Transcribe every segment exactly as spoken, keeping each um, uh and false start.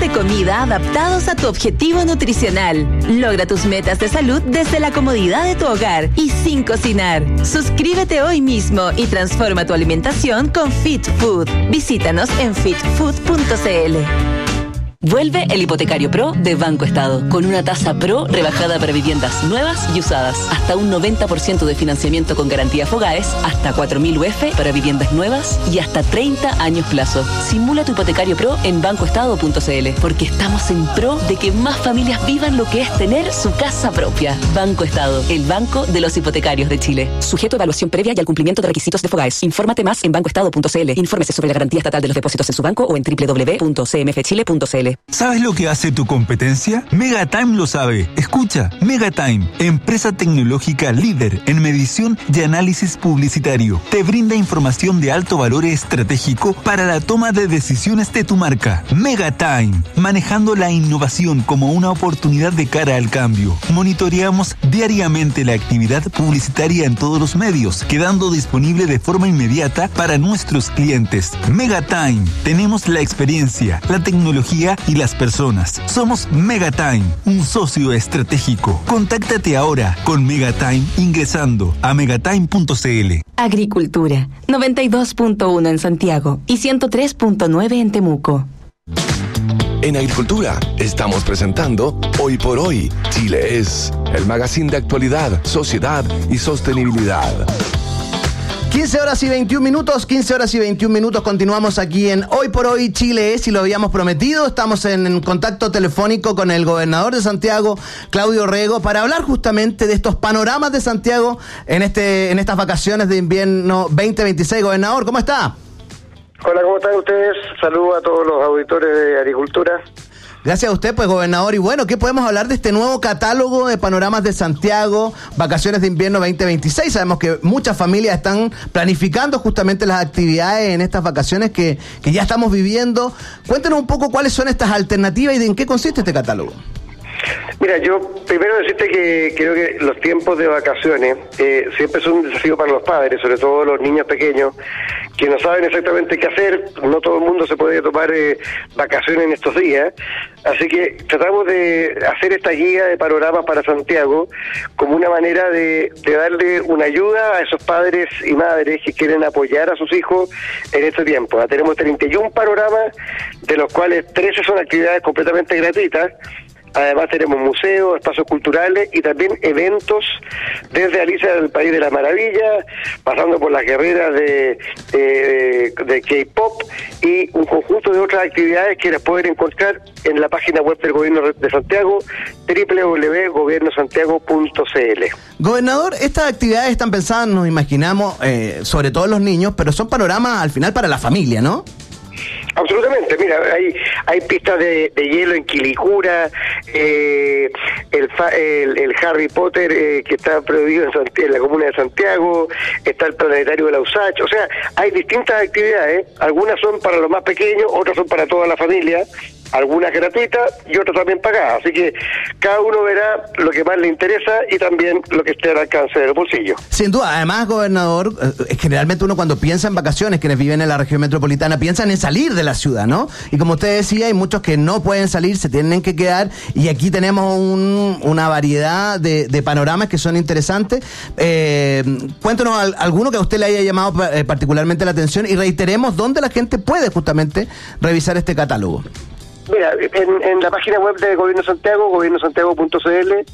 de comida adaptados a tu objetivo nutricional. Logra tus metas de salud desde la comodidad de tu hogar y sin cocinar. Suscríbete hoy mismo y transforma tu alimentación con Fit Food. Visítanos en fit food punto c l. Vuelve el Hipotecario Pro de Banco Estado, con una tasa Pro rebajada para viviendas nuevas y usadas, hasta un noventa por ciento de financiamiento con garantía Fogaes, hasta cuatro mil U F para viviendas nuevas y hasta treinta años plazo. Simula tu Hipotecario Pro en banco estado punto c l, porque estamos en pro de que más familias vivan lo que es tener su casa propia. Banco Estado, el banco de los hipotecarios de Chile. Sujeto a evaluación previa y al cumplimiento de requisitos de Fogaes. Infórmate más en banco estado punto c l. Infórmese sobre la garantía estatal de los depósitos en su banco o en doble u doble u doble u punto c m f chile punto c l. ¿Sabes lo que hace tu competencia? Megatime lo sabe. Escucha, Megatime, empresa tecnológica líder en medición y análisis publicitario. Te brinda información de alto valor estratégico para la toma de decisiones de tu marca. Megatime, manejando la innovación como una oportunidad de cara al cambio. Monitoreamos diariamente la actividad publicitaria en todos los medios, quedando disponible de forma inmediata para nuestros clientes. Megatime, tenemos la experiencia, la tecnología y las personas. Somos Megatime, un socio estratégico. Contáctate ahora con Megatime ingresando a megatime punto c l. Agricultura, noventa y dos punto uno en Santiago y ciento tres punto nueve en Temuco. En Agricultura estamos presentando Hoy por Hoy, Chile es, el magazine de actualidad, sociedad y sostenibilidad. quince horas y veintiún minutos, quince horas y veintiún minutos, continuamos aquí en Hoy por Hoy Chile es, y lo habíamos prometido, estamos en, en contacto telefónico con el gobernador de Santiago, Claudio Rego, para hablar justamente de estos panoramas de Santiago en este en estas vacaciones de invierno veinte veintiséis. Gobernador, ¿cómo está? Hola, ¿cómo están ustedes? Saludos a todos los auditores de Agricultura. Gracias a usted, pues, gobernador. Y bueno, ¿qué podemos hablar de este nuevo catálogo de panoramas de Santiago, vacaciones de invierno veinte veintiséis? Sabemos que muchas familias están planificando justamente las actividades en estas vacaciones que, que ya estamos viviendo. Cuéntenos un poco cuáles son estas alternativas y en qué consiste este catálogo. Mira, yo primero decirte que creo que los tiempos de vacaciones eh, siempre son un desafío para los padres, sobre todo los niños pequeños, que no saben exactamente qué hacer. No todo el mundo se puede tomar eh, vacaciones en estos días, así que tratamos de hacer esta guía de panoramas para Santiago como una manera de, de darle una ayuda a esos padres y madres que quieren apoyar a sus hijos en este tiempo. Ya tenemos treinta y uno panoramas, de los cuales trece son actividades completamente gratuitas. Además tenemos museos, espacios culturales y también eventos desde Alicia del País de la Maravilla, pasando por las guerreras de, de, de K-pop y un conjunto de otras actividades que las pueden encontrar en la página web del Gobierno de Santiago, doble u doble u doble u punto gobierno santiago punto c l. Gobernador, estas actividades están pensadas, nos imaginamos, eh, sobre todo los niños, pero son panoramas al final para la familia, ¿no? Absolutamente, mira, hay hay pistas de, de hielo en Quilicura, eh, el, el el Harry Potter eh, que está prohibido en, Santiago, en la comuna de Santiago, está el planetario de la U S A Ch, o sea, hay distintas actividades, algunas son para los más pequeños, otras son para toda la familia, algunas gratuitas y otras también pagadas, así que cada uno verá lo que más le interesa y también lo que esté al alcance del bolsillo. Sin duda, además, gobernador, eh, generalmente uno cuando piensa en vacaciones, quienes viven en la región metropolitana, piensan en salir de la ciudad, ¿no? Y como usted decía, hay muchos que no pueden salir, se tienen que quedar, y aquí tenemos un, una variedad de, de panoramas que son interesantes. Eh, cuéntenos al, alguno que a usted le haya llamado eh, particularmente la atención y reiteremos dónde la gente puede justamente revisar este catálogo. Mira, en, en la página web de Gobierno Santiago, gobierno santiago punto c l,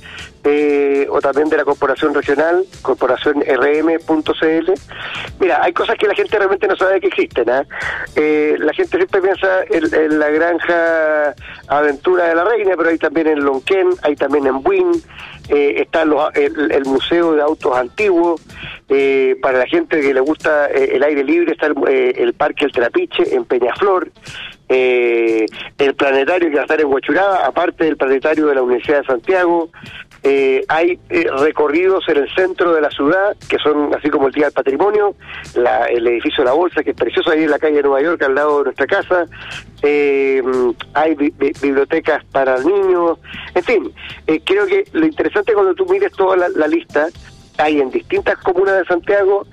eh, o también de la Corporación Regional, corporación r m punto c l. Mira, hay cosas que la gente realmente no sabe que existen, ¿eh? Eh, la gente siempre piensa en, en la granja Aventura de la Reina, pero hay también en Lonquén, hay también en Buin, eh, está los, el, el Museo de Autos Antiguos, eh, para la gente que le gusta eh, el aire libre está el, eh, el Parque El Trapiche en Peñaflor, eh, el planetario que va a estar en Huachuraba, aparte del planetario de la Universidad de Santiago. Eh, hay eh, recorridos en el centro de la ciudad, que son así como el Día del Patrimonio, la, el edificio de la Bolsa, que es precioso, ahí en la calle de Nueva York, al lado de nuestra casa. Eh, hay bi- bi- bibliotecas para niños, en fin, eh, creo que lo interesante cuando tú mires toda la, la lista, hay en distintas comunas de Santiago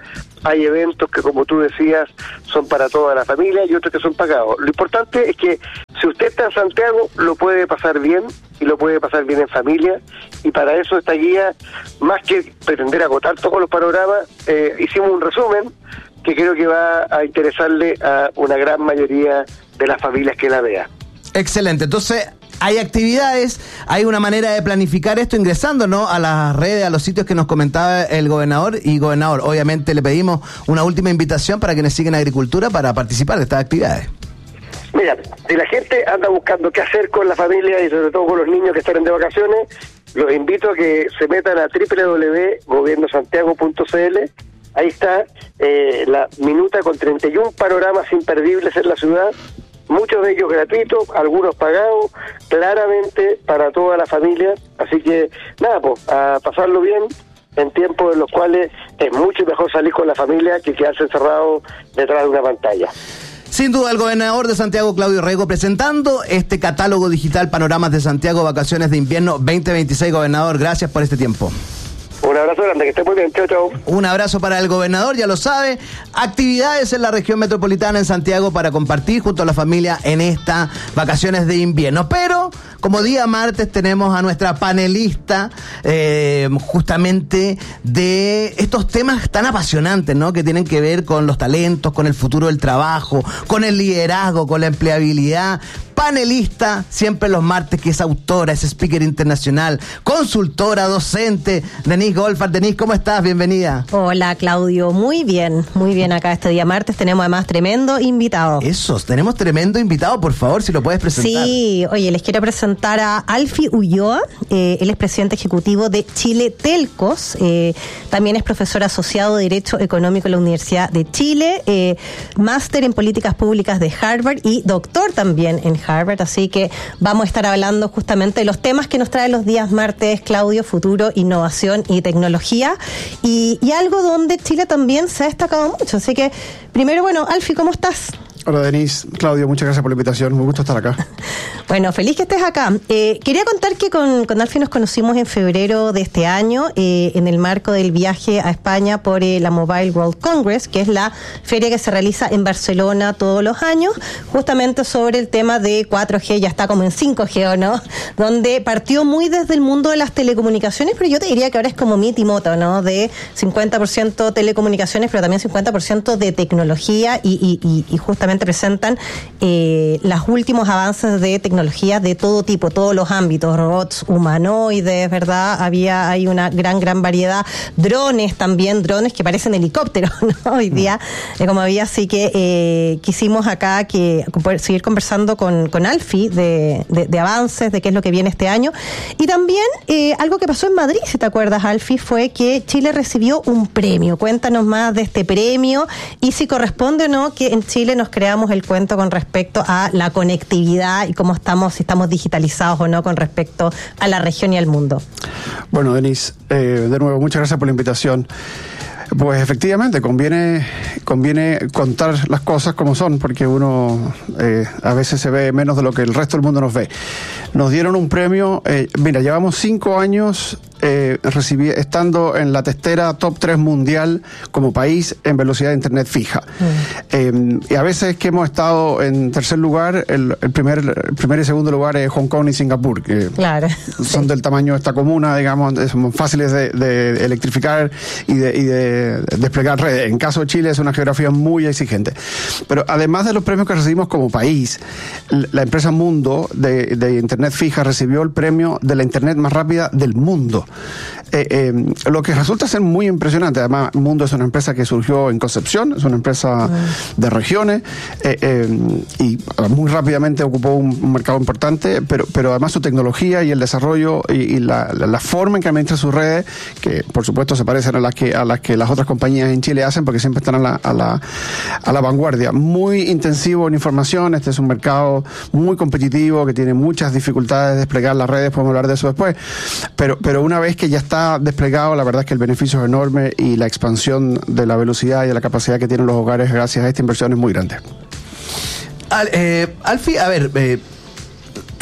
hay eventos que, como tú decías, son para toda la familia y otros que son pagados. Lo importante es que si usted está en Santiago, lo puede pasar bien y lo puede pasar bien en familia, y para eso esta guía, más que pretender agotar todos los panoramas, eh, hicimos un resumen que creo que va a interesarle a una gran mayoría de las familias que la vean. Excelente, entonces hay actividades, hay una manera de planificar esto ingresando, ¿no?, a las redes, a los sitios que nos comentaba el gobernador. Y gobernador, obviamente le pedimos una última invitación para quienes siguen Agricultura para participar de estas actividades. Mira, si la gente anda buscando qué hacer con la familia y sobre todo con los niños que están de vacaciones, los invito a que se metan a doble u doble u doble u punto gobierno santiago punto c l. Ahí está eh, la minuta con treinta y uno panoramas imperdibles en la ciudad, muchos de ellos gratuitos, algunos pagados, claramente para toda la familia. Así que nada, pues a pasarlo bien en tiempos en los cuales es mucho mejor salir con la familia que quedarse encerrado detrás de una pantalla. Sin duda, el gobernador de Santiago, Claudio Rego, presentando este catálogo digital Panoramas de Santiago, Vacaciones de Invierno veinte veintiséis. Gobernador, gracias por este tiempo. Un abrazo grande, que esté muy bien. Chao, chao. Un abrazo para el gobernador, ya lo sabe. Actividades en la región metropolitana en Santiago para compartir junto a la familia en estas vacaciones de invierno. Pero, como día martes, tenemos a nuestra panelista eh, justamente de estos temas tan apasionantes, ¿no?, que tienen que ver con los talentos, con el futuro del trabajo, con el liderazgo, con la empleabilidad. Panelista, siempre los martes, que es autora, es speaker internacional, consultora, docente, Denise Goldfarb. Denise, ¿cómo estás? Bienvenida. Hola, Claudio. Muy bien, muy bien acá este día martes. Tenemos además tremendo invitado. Eso, tenemos tremendo invitado. Por favor, si lo puedes presentar. Sí, oye, les quiero presentar a Alfie Ulloa. Eh, él es presidente ejecutivo de Chile Telcos. Eh, también es profesor asociado de Derecho Económico en la Universidad de Chile. Eh, máster en Políticas Públicas de Harvard y doctor también en Harvard, así que vamos a estar hablando justamente de los temas que nos traen los días martes, Claudio: futuro, innovación y tecnología, y, y algo donde Chile también se ha destacado mucho. Así que, primero, bueno, Alfie, ¿cómo estás? Hola, Denise. Claudio, muchas gracias por la invitación. Me gusta estar acá. Bueno, feliz que estés acá. Eh, quería contar que con, con Alfie nos conocimos en febrero de este año, eh, en el marco del viaje a España por eh, la Mobile World Congress, que es la feria que se realiza en Barcelona todos los años, justamente sobre el tema de cuatro G, ya está como en cinco G, ¿o no? Donde partió muy desde el mundo de las telecomunicaciones, pero yo te diría que ahora es como mito y moto, ¿no? De cincuenta por ciento telecomunicaciones, pero también cincuenta por ciento de tecnología, y, y, y, y justamente presentan eh, los últimos avances de tecnología de todo tipo, todos los ámbitos, robots humanoides, ¿verdad? Había, hay una gran, gran variedad, drones también, drones que parecen helicópteros, ¿no? Hoy día, eh, como había, así que eh, quisimos acá que poder seguir conversando con, con Alfie de, de, de avances, de qué es lo que viene este año. Y también eh, algo que pasó en Madrid, si te acuerdas, Alfie, fue que Chile recibió un premio. Cuéntanos más de este premio y si corresponde o no que en Chile nos creamos el cuento con respecto a la conectividad y cómo estamos, si estamos digitalizados o no con respecto a la región y al mundo. Bueno, Denise, eh, de nuevo, muchas gracias por la invitación. Pues efectivamente, conviene conviene contar las cosas como son, porque uno eh, a veces se ve menos de lo que el resto del mundo nos ve. Nos dieron un premio, eh, mira, llevamos cinco años eh, recibí, estando en la testera top tres mundial como país en velocidad de internet fija. Mm. Eh, y a veces que hemos estado en tercer lugar, el, el, primer, el primer y segundo lugar es Hong Kong y Singapur, que claro, son sí. del tamaño de esta comuna, digamos, son fáciles de, de electrificar y de, y de desplegar redes. En caso de Chile es una geografía muy exigente. Pero además de los premios que recibimos como país, la empresa Mundo de, de internet fija recibió el premio de la internet más rápida del mundo. Eh, eh, lo que resulta ser muy impresionante. Además, Mundo es una empresa que surgió en Concepción, es una empresa mm. de regiones, eh, eh, y muy rápidamente ocupó un, un mercado importante, pero, pero además su tecnología y el desarrollo y, y la, la, la forma en que administra sus redes, que por supuesto se parecen a las que, a las que las otras compañías en Chile hacen, porque siempre están a la, a la, a la vanguardia. Muy intensivo en información. Este es un mercado muy competitivo que tiene muchas dificultades de desplegar las redes, podemos hablar de eso después, pero, pero una vez que ya está desplegado, la verdad es que el beneficio es enorme y la expansión de la velocidad y de la capacidad que tienen los hogares gracias a esta inversión es muy grande. Al, eh, Alfie, a ver, eh, tú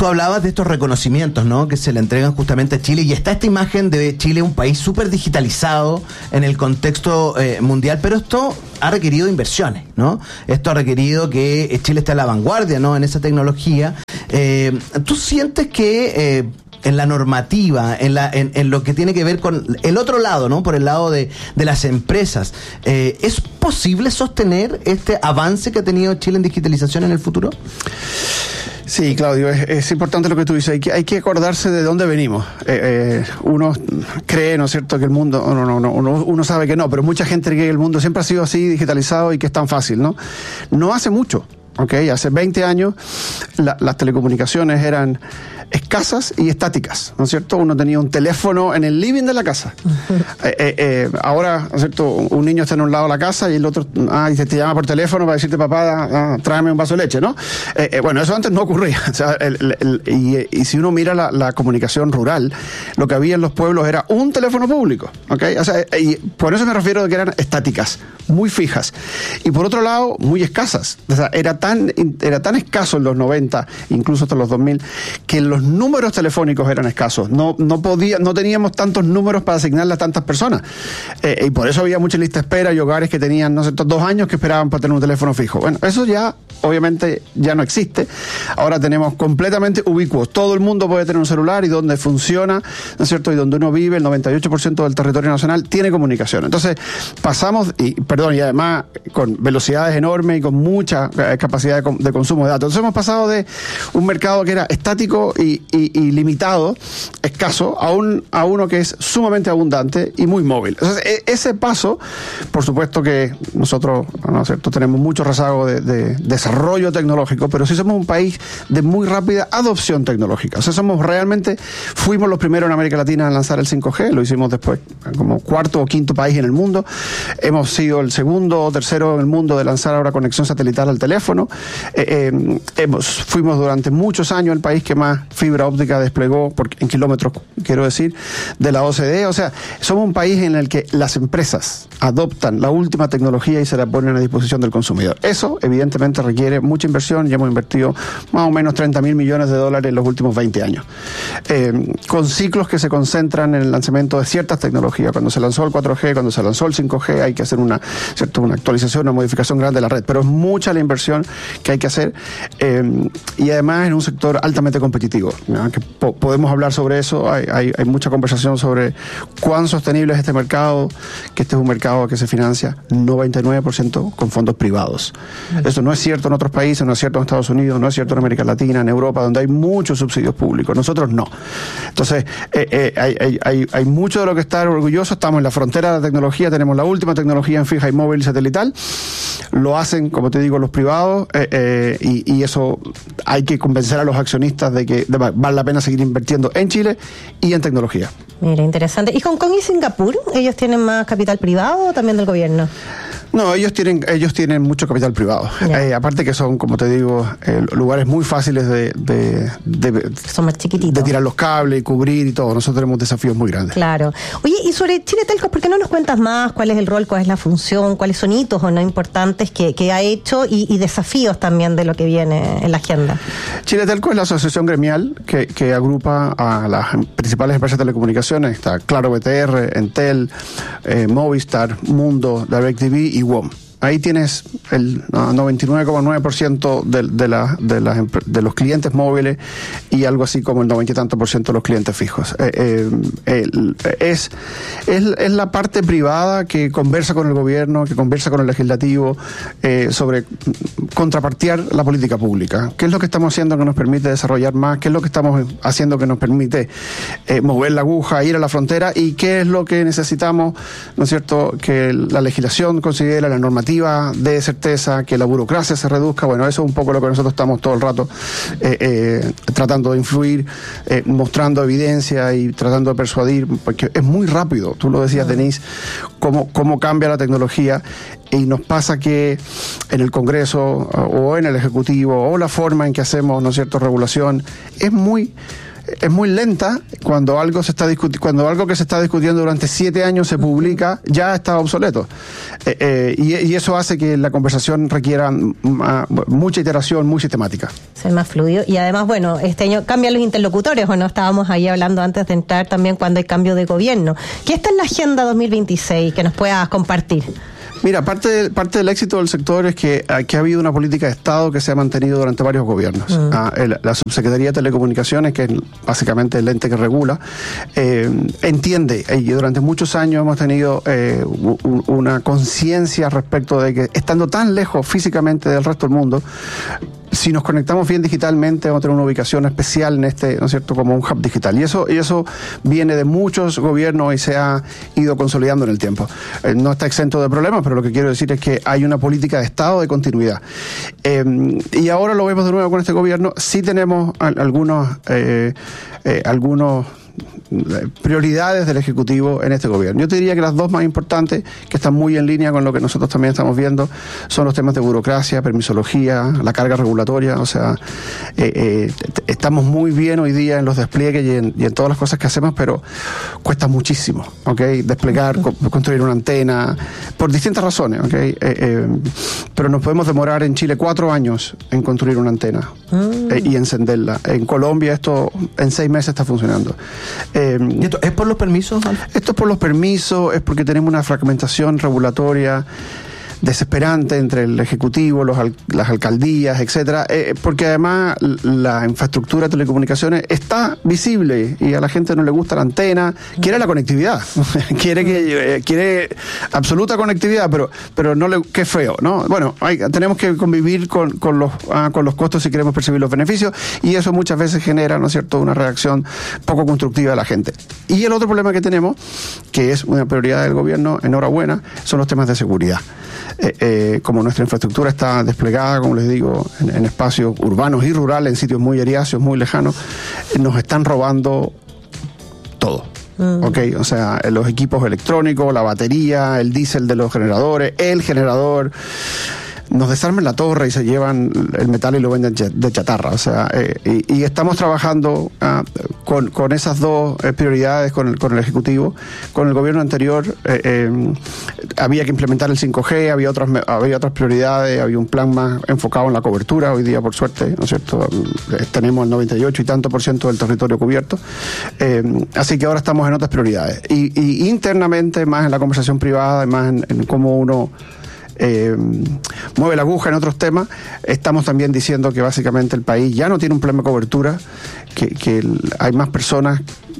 tú hablabas de estos reconocimientos, ¿no? Que se le entregan justamente a Chile, y está esta imagen de Chile, un país súper digitalizado en el contexto eh, mundial, pero esto ha requerido inversiones, ¿no? Esto ha requerido que Chile esté a la vanguardia, ¿no? En esa tecnología. Eh, ¿Tú sientes que eh, en la normativa, en, la, en, en lo que tiene que ver con el otro lado, ¿no? Por el lado de, de las empresas, eh, ¿es posible sostener este avance que ha tenido Chile en digitalización en el futuro? Sí, Claudio, es, es importante lo que tú dices. Hay que, hay que acordarse de dónde venimos. Eh, eh, uno cree, ¿no es cierto?, que el mundo, no, no, no, uno, uno sabe que no, pero mucha gente cree que el mundo siempre ha sido así, digitalizado, y que es tan fácil, ¿no? No hace mucho. Okay, hace veinte años la, las telecomunicaciones eran escasas y estáticas, ¿no es cierto? Uno tenía un teléfono en el living de la casa. Uh-huh. eh, eh, eh, ahora, ¿no es cierto?, un niño está en un lado de la casa y el otro ah, y te, te llama por teléfono para decirte, papá, ah, tráeme un vaso de leche, ¿no? Eh, eh, bueno, eso antes no ocurría. O sea, el, el, el, y, y si uno mira la, la comunicación rural, lo que había en los pueblos era un teléfono público, ¿okay? O sea, y por eso me refiero a que eran estáticas, muy fijas. Y por otro lado, muy escasas. O sea, era tan, era tan escaso en los noventa, incluso hasta los dos mil, que los números telefónicos eran escasos. No, no podía, no teníamos tantos números para asignarle a tantas personas. Eh, y por eso había mucha lista de espera y hogares que tenían, no sé, dos años que esperaban para tener un teléfono fijo. Bueno, eso ya, obviamente, ya no existe. Ahora tenemos completamente ubicuos. Todo el mundo puede tener un celular, y donde funciona, ¿no es cierto?, y donde uno vive, el noventa y ocho por ciento del territorio nacional tiene comunicación. Entonces, pasamos, y perdón, y además con velocidades enormes y con mucha eh, capacidad de, de consumo de datos. Entonces hemos pasado de un mercado que era estático y, y, y limitado, escaso, a, un, a uno que es sumamente abundante y muy móvil. Entonces, e, ese paso, por supuesto que nosotros, ¿no es cierto?, tenemos mucho rezago de, de, de desarrollo tecnológico, pero sí somos un país de muy rápida adopción tecnológica. O sea, somos realmente, fuimos los primeros en América Latina a lanzar el cinco G, lo hicimos después como cuarto o quinto país en el mundo. Hemos sido el segundo o tercero en el mundo de lanzar ahora conexión satelital al teléfono. Eh, eh, hemos, fuimos durante muchos años el país que más fibra óptica desplegó por, en kilómetros, quiero decir, de la O C D E. O sea, somos un país en el que las empresas adoptan la última tecnología y se la ponen a disposición del consumidor. Eso, evidentemente, requiere mucha inversión, y hemos invertido más o menos treinta mil millones de dólares en los últimos veinte años. Eh, con ciclos que se concentran en el lanzamiento de ciertas tecnologías. Cuando se lanzó el cuatro G, cuando se lanzó el cinco G, hay que hacer una, ¿cierto?, una actualización, una modificación grande de la red, pero es mucha la inversión que hay que hacer, eh, y además en un sector altamente competitivo, ¿no? Que po- podemos hablar sobre eso. Hay, hay, hay mucha conversación sobre cuán sostenible es este mercado, que este es un mercado que se financia noventa y nueve por ciento con fondos privados. Mm. Eso no es cierto en otros países, no es cierto en Estados Unidos, no es cierto en América Latina, en Europa, donde hay muchos subsidios públicos. Nosotros no. Entonces, eh, eh, hay, hay, hay, hay mucho de lo que estar orgulloso. Estamos en la frontera de la tecnología, tenemos la última tecnología en fija y móvil y satelital. Lo hacen, como te digo, los privados, eh, eh, y, y eso hay que convencer a los accionistas de que de, vale la pena seguir invirtiendo en Chile y en tecnología. Mira, interesante. ¿Y Hong Kong y Singapur? ¿Ellos tienen más capital privado o también del gobierno? No, ellos tienen ellos tienen mucho capital privado. Eh, aparte que son, como te digo, eh, lugares muy fáciles de, de, de, son más chiquititos, de tirar los cables y cubrir y todo. Nosotros tenemos desafíos muy grandes. Claro. Oye, y sobre Chile Telco, ¿por qué no nos cuentas más cuál es el rol, cuál es la función, cuáles son hitos o no importantes que, que ha hecho y, y desafíos también de lo que viene en la agenda? Chile Telco es la asociación gremial que, que agrupa a las principales empresas de telecomunicaciones. Está Claro, B T R, Entel, eh, Movistar, Mundo, DirecTV y W O M. Ahí tienes el noventa y nueve coma nueve por ciento de, de, la, de, las, de los clientes móviles y algo así como el noventa y tanto por ciento de los clientes fijos. Eh, eh, es, es, es la parte privada que conversa con el gobierno, que conversa con el legislativo eh, sobre contrapartear la política pública. ¿Qué es lo que estamos haciendo que nos permite desarrollar más? ¿Qué es lo que estamos haciendo que nos permite eh, mover la aguja, ir a la frontera? ¿Y qué es lo que necesitamos, ¿no es cierto?, que la legislación considera, la normativa de certeza, que la burocracia se reduzca? Bueno, eso es un poco lo que nosotros estamos todo el rato eh, eh, tratando de influir, eh, mostrando evidencia y tratando de persuadir, porque es muy rápido. Tú lo decías, Denise, cómo, cómo cambia la tecnología, y nos pasa que en el Congreso o en el Ejecutivo o la forma en que hacemos, ¿no es cierto?, regulación, es muy es muy lenta. Cuando algo se está discuti- cuando algo que se está discutiendo durante siete años se publica, ya está obsoleto. Eh, eh, y, y eso hace que la conversación requiera ma, mucha iteración, muy sistemática. Ser más fluido. Y además, bueno, este año cambian los interlocutores, ¿o no? Estábamos ahí hablando antes de entrar también cuando hay cambio de gobierno. ¿Qué está en la agenda dos mil veintiséis que nos puedas compartir? Mira, parte, de, parte del éxito del sector es que, que ha habido una política de Estado que se ha mantenido durante varios gobiernos. Mm. Ah, el, la Subsecretaría de Telecomunicaciones, que es básicamente el ente que regula, eh, entiende, y durante muchos años hemos tenido eh, un, una conciencia respecto de que, estando tan lejos físicamente del resto del mundo, si nos conectamos bien digitalmente, vamos a tener una ubicación especial en este, ¿no es cierto?, como un hub digital. Y eso, y eso viene de muchos gobiernos y se ha ido consolidando en el tiempo. Eh, no está exento de problemas, pero lo que quiero decir es que hay una política de Estado de continuidad. Eh, y ahora lo vemos de nuevo con este gobierno. Sí tenemos al, algunos, eh, eh, algunos prioridades del Ejecutivo en este gobierno. Yo te diría que las dos más importantes, que están muy en línea con lo que nosotros también estamos viendo, son los temas de burocracia, permisología, la carga regulatoria. O sea, eh, eh, estamos muy bien hoy día en los despliegues y en, y en todas las cosas que hacemos, pero cuesta muchísimo, ¿ok? Desplegar, co- construir una antena, por distintas razones, ¿ok? Eh, eh, pero nos podemos demorar en Chile cuatro años en construir una antena mm. eh, y encenderla. En Colombia esto en seis meses está funcionando. Eh, ¿Y esto es por los permisos, Alf? Esto es por los permisos, es porque tenemos una fragmentación regulatoria desesperante entre el Ejecutivo, los al, las alcaldías, etcétera, eh, porque además la infraestructura de telecomunicaciones está visible y a la gente no le gusta la antena, quiere la conectividad, quiere que eh, quiere absoluta conectividad, pero pero no le, qué feo, ¿no? Bueno, hay, tenemos que convivir con, con los ah, con los costos si queremos percibir los beneficios, y eso muchas veces genera, ¿no es cierto?, una reacción poco constructiva de la gente. Y el otro problema que tenemos, que es una prioridad del gobierno, enhorabuena, son los temas de seguridad. Eh, eh, como nuestra infraestructura está desplegada, como les digo, en, en espacios urbanos y rurales, en sitios muy eriáceos, muy lejanos, eh, nos están robando todo. Mm. Ok, o sea, los equipos electrónicos, la batería, el diésel de los generadores, el generador. Nos desarman la torre y se llevan el metal y lo venden de chatarra. O sea, eh, y, y estamos trabajando uh, con, con esas dos eh, prioridades con el, con el Ejecutivo. Con el gobierno anterior eh, eh, había que implementar el cinco G, había otras, había otras prioridades, había un plan más enfocado en la cobertura. Hoy día, por suerte, ¿no es cierto?, tenemos el noventa y ocho y tanto por ciento del territorio cubierto. Eh, así que ahora estamos en otras prioridades. Y, y internamente, más en la conversación privada, más en, en cómo uno Eh, mueve la aguja en otros temas, estamos también diciendo que básicamente el país ya no tiene un plan de cobertura, que, que el, hay más personas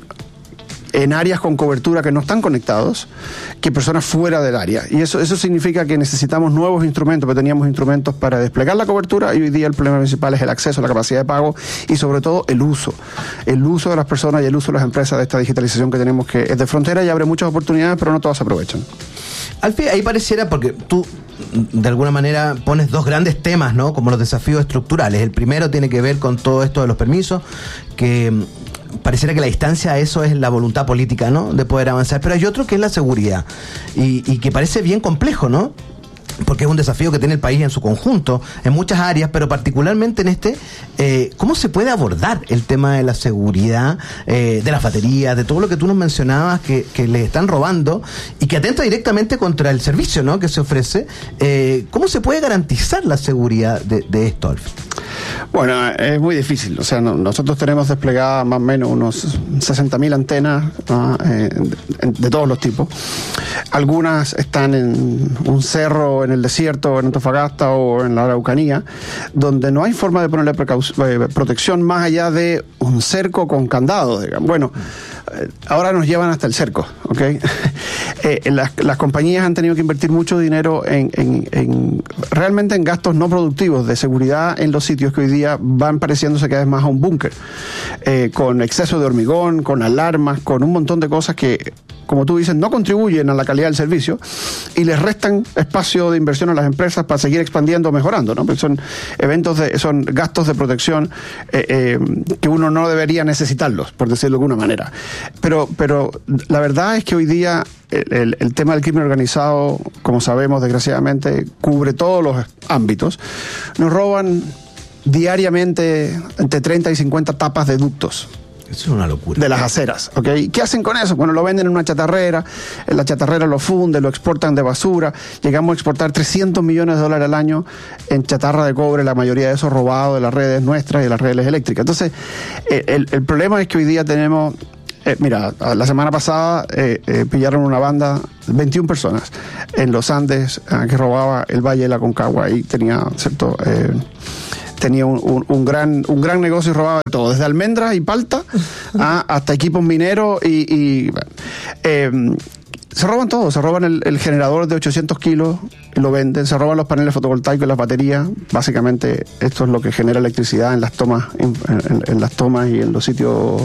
en áreas con cobertura que no están conectados que personas fuera del área, y eso eso significa que necesitamos nuevos instrumentos, porque teníamos instrumentos para desplegar la cobertura y hoy día el problema principal es el acceso, la capacidad de pago y sobre todo el uso el uso de las personas y el uso de las empresas de esta digitalización que tenemos, que es de frontera y abre muchas oportunidades, pero no todas se aprovechan. Alfie, ahí pareciera, porque tú de alguna manera pones dos grandes temas, ¿no?, como los desafíos estructurales. El primero tiene que ver con todo esto de los permisos, que pareciera que la distancia a eso es la voluntad política, ¿no?, de poder avanzar, pero hay otro que es la seguridad, y, y que parece bien complejo, ¿no?, porque es un desafío que tiene el país en su conjunto, en muchas áreas, pero particularmente en este. Eh, ¿Cómo se puede abordar el tema de la seguridad, eh, de las baterías, de todo lo que tú nos mencionabas que, que le están robando y que atenta directamente contra el servicio, ¿no?, que se ofrece? Eh, ¿Cómo se puede garantizar la seguridad de, de esto, Alf? Bueno, es muy difícil. O sea, no, nosotros tenemos desplegadas más o menos unos sesenta mil antenas ¿no? eh, de, de todos los tipos. Algunas están en un cerro en el desierto, en Antofagasta o en la Araucanía, donde no hay forma de ponerle precau- eh, protección más allá de un cerco con candado, digamos. Bueno, eh, ahora nos llevan hasta el cerco, ¿ok? eh, las, las compañías han tenido que invertir mucho dinero en, en, en realmente en gastos no productivos de seguridad en los sitios que hoy día van pareciéndose cada vez más a un búnker, eh, con exceso de hormigón, con alarmas, con un montón de cosas que, como tú dices, no contribuyen a la calidad del servicio y les restan espacio de inversión a las empresas para seguir expandiendo o mejorando, ¿no? Porque son eventos de, son gastos de protección eh, eh, que uno no debería necesitarlos, por decirlo de alguna manera. Pero, pero la verdad es que hoy día el, el, el tema del crimen organizado, como sabemos, desgraciadamente, cubre todos los ámbitos. Nos roban diariamente entre treinta y cincuenta tapas de ductos. Eso es una locura. De las aceras, ¿ok? ¿Qué hacen con eso? Bueno, lo venden en una chatarrera, en la chatarrera lo funden, lo exportan de basura. Llegamos a exportar trescientos millones de dólares al año en chatarra de cobre, la mayoría de eso robado de las redes nuestras y de las redes eléctricas. Entonces, eh, el, el problema es que hoy día tenemos... Eh, mira, la semana pasada eh, eh, pillaron una banda, veintiuna personas, en los Andes, eh, que robaba el Valle de la Concagua y tenía, ¿cierto? Eh, tenía un, un, un gran un gran negocio y robaba de todo, desde almendras y palta a, hasta equipos mineros y... y eh, se roban todo, se roban el, el generador de ochocientos kilos, lo venden, se roban los paneles fotovoltaicos y las baterías. Básicamente esto es lo que genera electricidad en las tomas, en, en, en las tomas y en los sitios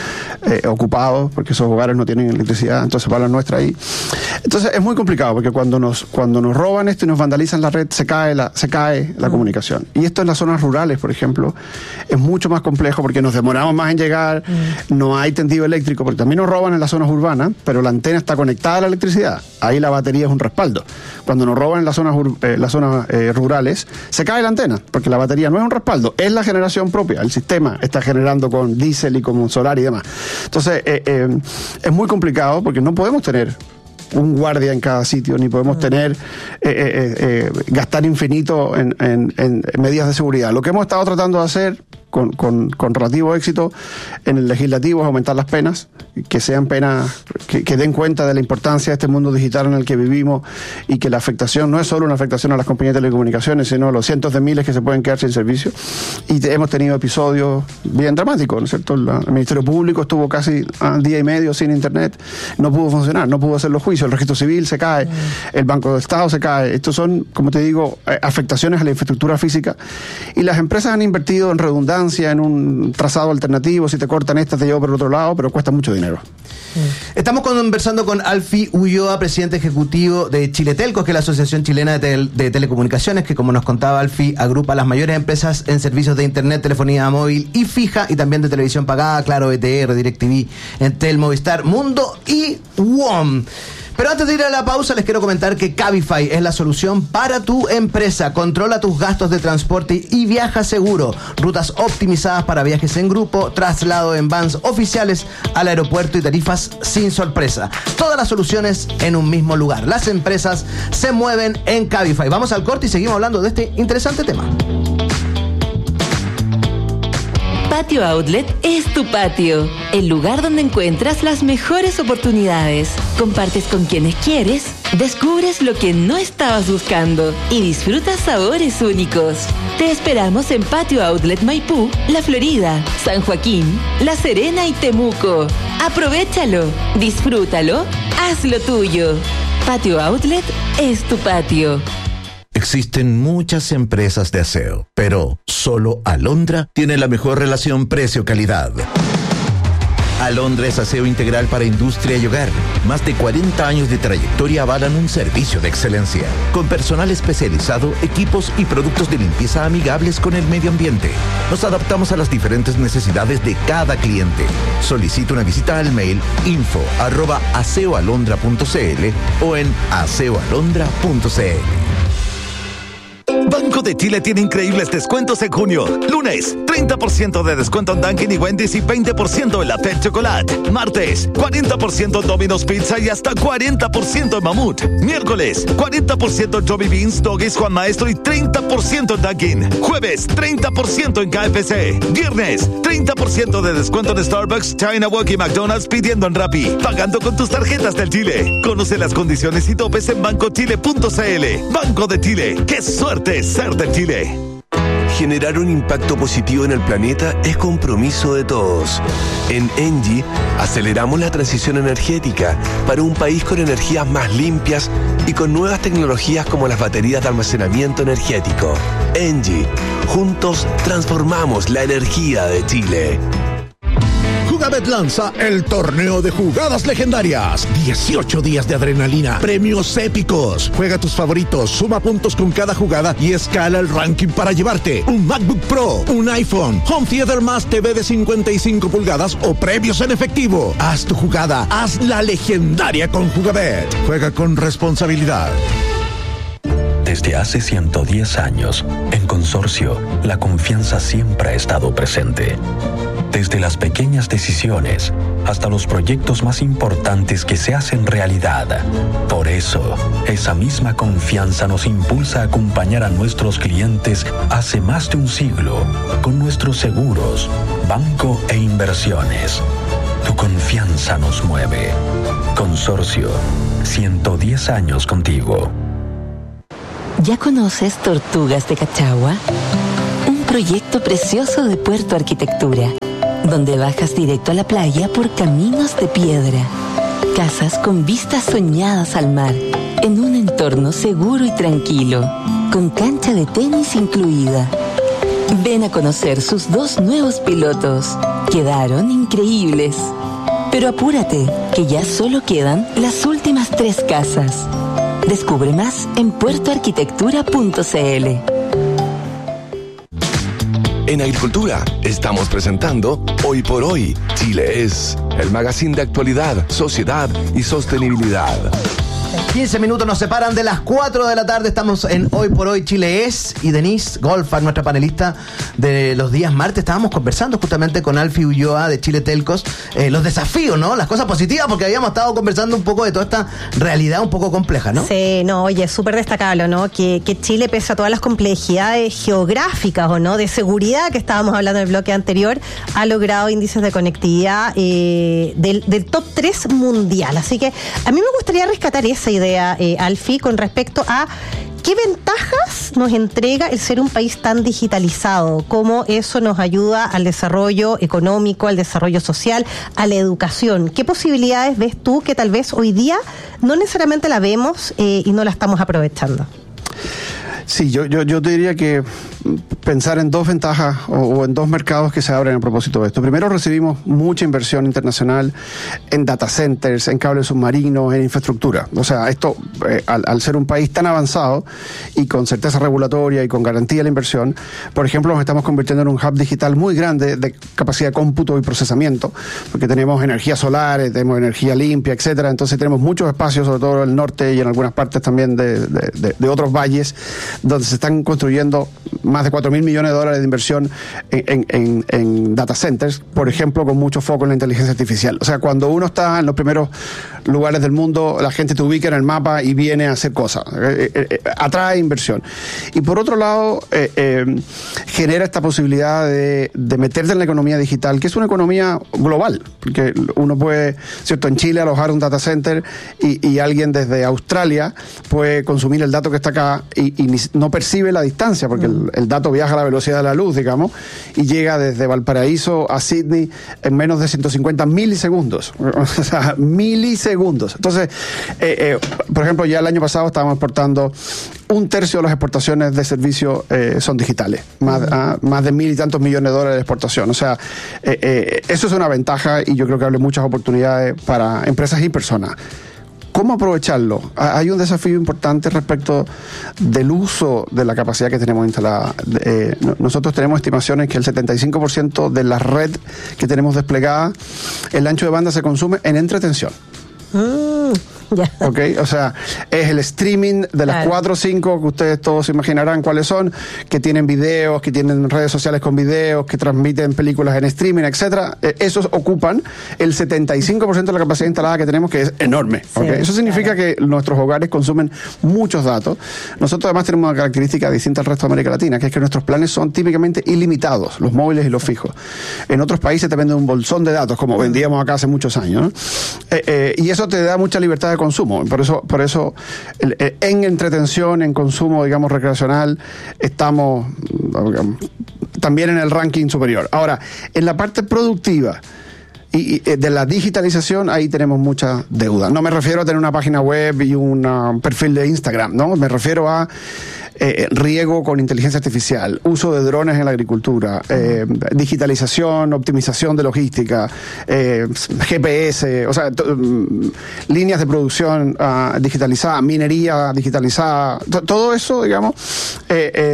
eh, ocupados, porque esos hogares no tienen electricidad, entonces va la nuestra ahí. Entonces es muy complicado, porque cuando nos cuando nos roban esto y nos vandalizan la red, se cae la se cae la mm. comunicación. Y esto en las zonas rurales, por ejemplo, es mucho más complejo porque nos demoramos más en llegar, mm. no hay tendido eléctrico, porque también nos roban en las zonas urbanas, pero la antena está conectada a la electricidad. Ahí la batería es un respaldo. Cuando nos roban en las zonas, eh, las zonas eh, rurales, se cae la antena, porque la batería no es un respaldo, es la generación propia. El sistema está generando con diésel y con solar y demás. Entonces, eh, eh, es muy complicado porque no podemos tener un guardia en cada sitio, ni podemos uh-huh. tener, eh, eh, eh, gastar infinito en, en, en medidas de seguridad. Lo que hemos estado tratando de hacer con, con, con relativo éxito en el legislativo es aumentar las penas, que sean penas que, que den cuenta de la importancia de este mundo digital en el que vivimos y que la afectación no es solo una afectación a las compañías de telecomunicaciones, sino a los cientos de miles que se pueden quedar sin servicio. Y te, hemos tenido episodios bien dramáticos, ¿no es cierto? La, el Ministerio Público estuvo casi un día y medio sin internet, no pudo funcionar, no pudo hacer los juicios, el registro civil se cae, mm. el Banco del Estado se cae. Estos son, como te digo, afectaciones a la infraestructura física, y las empresas han invertido en redundancia, en un trazado alternativo. Si te cortan esta, te llevo por el otro lado, pero cuesta mucho dinero. Estamos conversando con Alfie Ulloa, presidente ejecutivo de Chile Telco, que es la Asociación Chilena de, tel- de Telecomunicaciones, que, como nos contaba Alfie, agrupa las mayores empresas en servicios de internet, telefonía móvil y fija, y también de televisión pagada, Claro, E T R, DirecTV, Entel, Movistar, Mundo y W O M. Pero antes de ir a la pausa, les quiero comentar que Cabify es la solución para tu empresa. Controla tus gastos de transporte y viaja seguro. Rutas optimizadas para viajes en grupo, traslado en vans oficiales al aeropuerto y tarifas sin sorpresa. Todas las soluciones en un mismo lugar. Las empresas se mueven en Cabify. Vamos al corte y seguimos hablando de este interesante tema. Patio Outlet es tu patio, el lugar donde encuentras las mejores oportunidades. Compartes con quienes quieres, descubres lo que no estabas buscando y disfrutas sabores únicos. Te esperamos en Patio Outlet Maipú, La Florida, San Joaquín, La Serena y Temuco. Aprovéchalo, disfrútalo, hazlo tuyo. Patio Outlet es tu patio. Existen muchas empresas de aseo, pero solo Alondra tiene la mejor relación precio-calidad. Alondra es aseo integral para industria y hogar. Más de cuarenta años de trayectoria avalan un servicio de excelencia, con personal especializado, equipos y productos de limpieza amigables con el medio ambiente. Nos adaptamos a las diferentes necesidades de cada cliente. Solicita una visita al mail info arroba aseoalondra punto cl o en aseoalondra punto cl. Banco de Chile tiene increíbles descuentos en junio. Lunes, treinta por ciento de descuento en Dunkin' y Wendy's y veinte por ciento en la Fed Chocolate. Martes, cuarenta por ciento en Domino's Pizza y hasta cuarenta por ciento en Mamut. Miércoles, cuarenta por ciento en Joby Beans, Doggies, Juan Maestro y treinta por ciento en Dunkin'. Jueves, treinta por ciento en K F C. Viernes, treinta por ciento de descuento en Starbucks, China Walk y McDonald's pidiendo en Rappi. Pagando con tus tarjetas del Chile. Conoce las condiciones y topes en banco chile punto cl. Banco de Chile. ¡Qué suerte ser de Chile! Generar un impacto positivo en el planeta es compromiso de todos. En Engie aceleramos la transición energética para un país con energías más limpias y con nuevas tecnologías como las baterías de almacenamiento energético. Engie, juntos transformamos la energía de Chile. Jugabet lanza el torneo de jugadas legendarias. dieciocho días de adrenalina, premios épicos. Juega tus favoritos, suma puntos con cada jugada y escala el ranking para llevarte un MacBook Pro, un iPhone, Home Theater más T V de cincuenta y cinco pulgadas o premios en efectivo. Haz tu jugada, haz la legendaria con Jugabet. Juega con responsabilidad. Desde hace ciento diez años, en Consorcio, la confianza siempre ha estado presente. desde las pequeñas decisiones hasta los proyectos más importantes que se hacen realidad. Por eso, esa misma confianza nos impulsa a acompañar a nuestros clientes hace más de un siglo con nuestros seguros, banco e inversiones. Tu confianza nos mueve. Consorcio, ciento diez años contigo. ¿Ya conoces Tortugas de Cachagua? Un proyecto precioso de Puerto Arquitectura, donde bajas directo a la playa por caminos de piedra. Casas con vistas soñadas al mar, en un entorno seguro y tranquilo, con cancha de tenis incluida. Ven a conocer sus dos nuevos pilotos. Quedaron increíbles. Pero apúrate, que ya solo quedan las últimas tres casas. Descubre más en puerto arquitectura punto c l. En Agricultura estamos presentando Hoy por Hoy, Chile es, el magazine de actualidad, sociedad y sostenibilidad. quince minutos nos separan de las cuatro de la tarde. Estamos en Hoy por Hoy Chile es. Y Denise Golfar, nuestra panelista de los días martes, estábamos conversando justamente con Alfie Ulloa de Chile Telcos, eh, los desafíos, ¿no? Las cosas positivas, porque habíamos estado conversando un poco de toda esta realidad un poco compleja, ¿no? Sí, no, oye, súper destacable, ¿no? Que, que Chile, pese a todas las complejidades geográficas, ¿o no? De seguridad que estábamos hablando en el bloque anterior, ha logrado índices de conectividad eh, del, del top tres mundial. Así que a mí me gustaría rescatar esa idea, eh, Alfie, con respecto a qué ventajas nos entrega el ser un país tan digitalizado, cómo eso nos ayuda al desarrollo económico, al desarrollo social, a la educación. ¿Qué posibilidades ves tú que tal vez hoy día no necesariamente la vemos eh, y no la estamos aprovechando? Sí, yo, yo, yo te diría que pensar en dos ventajas o, o en dos mercados que se abren a propósito de esto. Primero, recibimos mucha inversión internacional en data centers, en cables submarinos, en infraestructura. O sea, esto, eh, al, al ser un país tan avanzado y con certeza regulatoria y con garantía de la inversión, por ejemplo, nos estamos convirtiendo en un hub digital muy grande de capacidad de cómputo y procesamiento, porque tenemos energía solar, tenemos energía limpia, etcétera. Entonces tenemos muchos espacios, sobre todo en el norte y en algunas partes también de, de, de, de otros valles, donde se están construyendo más de cuatro mil millones de dólares de inversión en, en, en data centers, por ejemplo, con mucho foco en la inteligencia artificial. O sea, cuando uno está en los primeros lugares del mundo, la gente te ubica en el mapa y viene a hacer cosas. Eh, eh, eh, atrae inversión. Y por otro lado, eh, eh, genera esta posibilidad de, de meterte en la economía digital, que es una economía global, porque uno puede, ¿cierto?, en Chile alojar un data center y, y alguien desde Australia puede consumir el dato que está acá y, y ni, no percibe la distancia, porque el, el dato viaja a la velocidad de la luz, digamos, y llega desde Valparaíso a Sydney en menos de ciento cincuenta milisegundos. O sea, milisegundos. Entonces, eh, eh, por ejemplo, ya el año pasado estábamos exportando un tercio de las exportaciones de servicios eh, son digitales, más, uh-huh. ah, más de mil y tantos millones de dólares de exportación. O sea, eh, eh, eso es una ventaja y yo creo que abre muchas oportunidades para empresas y personas. ¿Cómo aprovecharlo? Hay un desafío importante respecto del uso de la capacidad que tenemos instalada. Eh, nosotros tenemos estimaciones que el setenta y cinco por ciento de la red que tenemos desplegada, el ancho de banda se consume en entretención. Mm, yeah. Ok, o sea, es el streaming de las claro. cuatro o cinco que ustedes todos se imaginarán cuáles son, que tienen videos, que tienen redes sociales con videos, que transmiten películas en streaming, etcétera. Eh, esos ocupan el setenta y cinco por ciento de la capacidad instalada que tenemos, que es enorme. Sí, okay. Eso significa claro. que nuestros hogares consumen muchos datos. Nosotros además tenemos una característica distinta al resto de América Latina, que es que nuestros planes son típicamente ilimitados, los móviles y los fijos. En otros países te venden un bolsón de datos, como vendíamos acá hace muchos años, ¿no? Eh, eh, y eso te da mucha libertad de consumo. Por eso, por eso el, el, en entretención, en consumo, digamos, recreacional, estamos digamos, también en el ranking superior. Ahora, en la parte productiva y, y de la digitalización, ahí tenemos mucha deuda. No me refiero a tener una página web y un perfil de Instagram, ¿no? Me refiero a Eh, riego con inteligencia artificial, uso de drones en la agricultura, eh, digitalización, optimización de logística, eh, G P S, o sea, t- um, líneas de producción uh, digitalizadas, minería digitalizada, t- todo eso, digamos, eh, eh,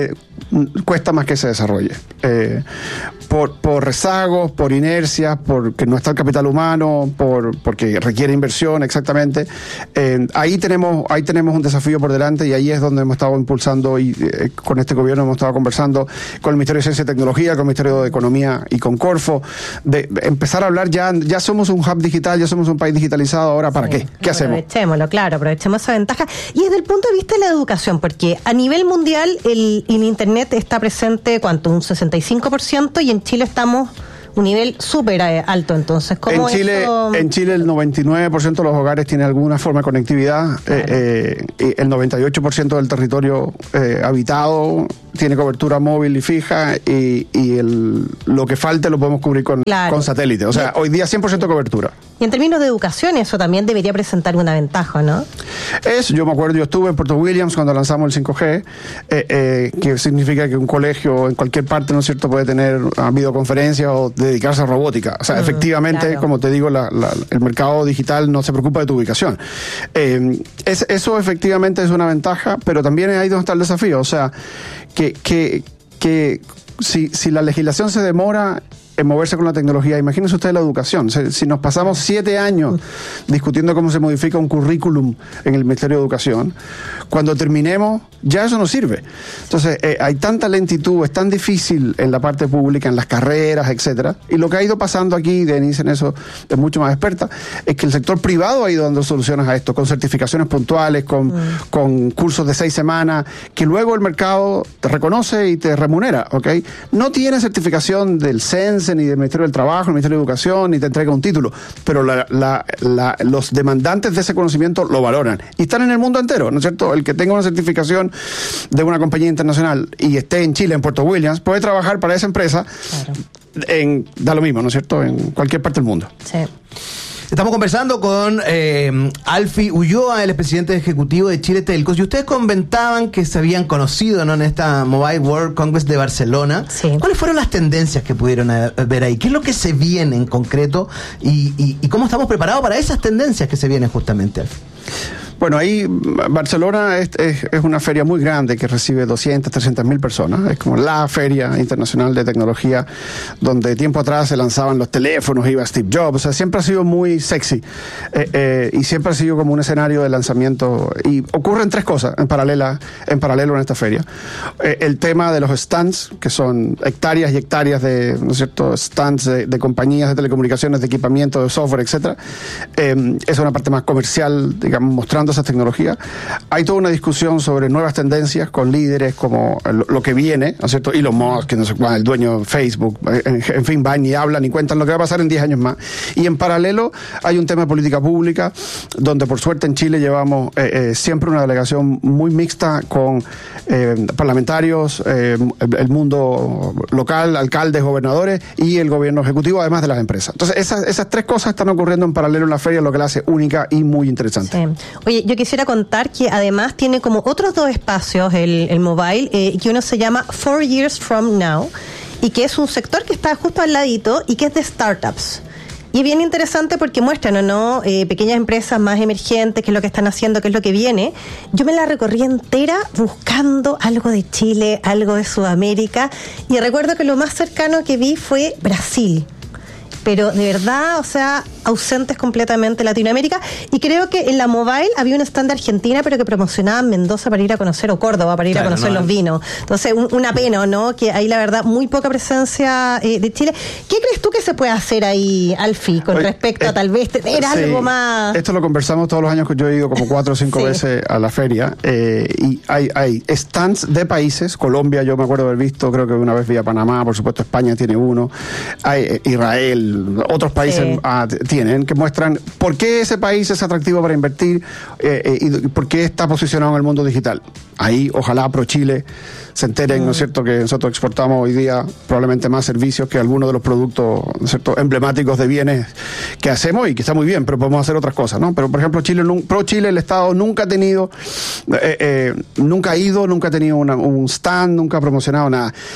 cuesta más que se desarrolle. Eh, por, por rezagos, por inercias, porque no está el capital humano, por porque requiere inversión, exactamente. Eh, ahí tenemos ahí tenemos un desafío por delante y ahí es donde hemos estado impulsando y eh, con este gobierno hemos estado conversando con el Ministerio de Ciencia y Tecnología, con el Ministerio de Economía y con Corfo, de empezar a hablar ya, ya somos un hub digital, ya somos un país digitalizado, ahora ¿para sí, qué? ¿Qué hacemos? Aprovechémoslo, claro, aprovechemos esa ventaja. Y desde el punto de vista de la educación, porque a nivel mundial el, el Internet está presente, ¿cuánto? Un sesenta y cinco por ciento y en Chile estamos un nivel súper alto, entonces, ¿cómo en Chile, eso? En Chile el noventa y nueve por ciento de los hogares tiene alguna forma de conectividad, claro. eh, eh, el noventa y ocho por ciento del territorio eh, habitado tiene cobertura móvil y fija y, y el, lo que falte lo podemos cubrir con, claro. con satélite, o sea, y, hoy día cien por ciento de cobertura. Y en términos de educación eso también debería presentar una ventaja, ¿no? Es, yo me acuerdo, yo estuve en Puerto Williams cuando lanzamos el cinco G, eh, eh, que significa que un colegio en cualquier parte, ¿no es cierto?, puede tener videoconferencias o dedicarse a robótica. O sea, mm, efectivamente, claro. como te digo, la, la, el mercado digital no se preocupa de tu ubicación. Eh, es, eso efectivamente es una ventaja, pero también es ahí donde está el desafío. O sea, que, que, que si, si la legislación se demora en moverse con la tecnología, imagínense ustedes la educación. Si nos pasamos siete años discutiendo cómo se modifica un currículum en el Ministerio de Educación, cuando terminemos, ya eso no sirve. Entonces, eh, hay tanta lentitud, es tan difícil en la parte pública, en las carreras, etcétera. Y lo que ha ido pasando aquí, Denise en eso es mucho más experta, es que el sector privado ha ido dando soluciones a esto, con certificaciones puntuales, con, mm. con cursos de seis semanas, que luego el mercado te reconoce y te remunera, ¿ok? No tiene certificación del C E N S ni del Ministerio del Trabajo, ni del Ministerio de Educación, ni te entrega un título, pero la, la, la, los demandantes de ese conocimiento lo valoran y están en el mundo entero, ¿no es cierto? El que tenga una certificación de una compañía internacional y esté en Chile, en Puerto Williams, puede trabajar para esa empresa, claro. en, da lo mismo, ¿no es cierto?, en cualquier parte del mundo. Sí. Estamos conversando con eh, Alfie Ulloa, el presidente ejecutivo de Chile Telcos, y ustedes comentaban que se habían conocido, ¿no?, en esta Mobile World Congress de Barcelona. Sí. ¿Cuáles fueron las tendencias que pudieron ver ahí? ¿Qué es lo que se viene en concreto? Y, y, y cómo estamos preparados para esas tendencias que se vienen justamente, Alfie. Bueno, ahí Barcelona es, es, es una feria muy grande que recibe doscientas, trescientas mil personas. Es como la feria internacional de tecnología donde tiempo atrás se lanzaban los teléfonos, iba Steve Jobs. O sea, siempre ha sido muy sexy eh, eh, y siempre ha sido como un escenario de lanzamiento. Y ocurren tres cosas en, paralela, en paralelo en esta feria. Eh, el tema de los stands, que son hectáreas y hectáreas de, ¿no es cierto?, stands de, de compañías de telecomunicaciones, de equipamiento, de software, etcétera. Eh, es una parte más comercial, digamos, mostrando esas tecnologías. Hay toda una discusión sobre nuevas tendencias con líderes como lo, lo que viene, ¿no es cierto? Elon Musk, que no sé cuál, el dueño de Facebook, en, en fin, van y hablan y cuentan lo que va a pasar en diez años más. Y en paralelo hay un tema de política pública, donde por suerte en Chile llevamos eh, eh, siempre una delegación muy mixta con eh, parlamentarios, eh, el mundo local, alcaldes, gobernadores y el gobierno ejecutivo, además de las empresas. Entonces, esas, esas tres cosas están ocurriendo en paralelo en la feria, lo que la hace única y muy interesante. Sí. Oye, yo quisiera contar que además tiene como otros dos espacios el, el mobile, eh, que uno se llama Four Years From Now, y que es un sector que está justo al ladito y que es de startups. Y es bien interesante porque muestran, ¿o no?, eh, pequeñas empresas más emergentes, qué es lo que están haciendo, qué es lo que viene. Yo me la recorrí entera buscando algo de Chile, algo de Sudamérica, y recuerdo que lo más cercano que vi fue Brasil. Pero de verdad, o sea, ausentes completamente Latinoamérica. Y creo que en la Mobile había un stand de Argentina, pero que promocionaban Mendoza para ir a conocer, o Córdoba para ir claro, a conocer no, los vinos. Entonces, un, una pena, ¿no?, que hay, la verdad, muy poca presencia eh, de Chile. ¿Qué crees tú que se puede hacer ahí, Alfie, con Oye, respecto eh, a tal vez tener sí, algo más? Esto lo conversamos todos los años, que yo he ido como cuatro o cinco sí. veces a la feria. Eh, y hay, hay stands de países. Colombia, yo me acuerdo haber visto, creo que una vez vi a Panamá, por supuesto España tiene uno. Hay eh, Israel, otros países sí. ah, tienen, que muestran por qué ese país es atractivo para invertir eh, eh, y por qué está posicionado en el mundo digital. Ahí, ojalá ProChile se enteren, mm. ¿no es cierto?, que nosotros exportamos hoy día probablemente más servicios que algunos de los productos, ¿no es cierto?, emblemáticos de bienes que hacemos, y que está muy bien, pero podemos hacer otras cosas, ¿no? Pero, por ejemplo, Chile, ProChile, el Estado nunca ha tenido, eh, eh, nunca ha ido, nunca ha tenido una, un stand, nunca ha promocionado nada.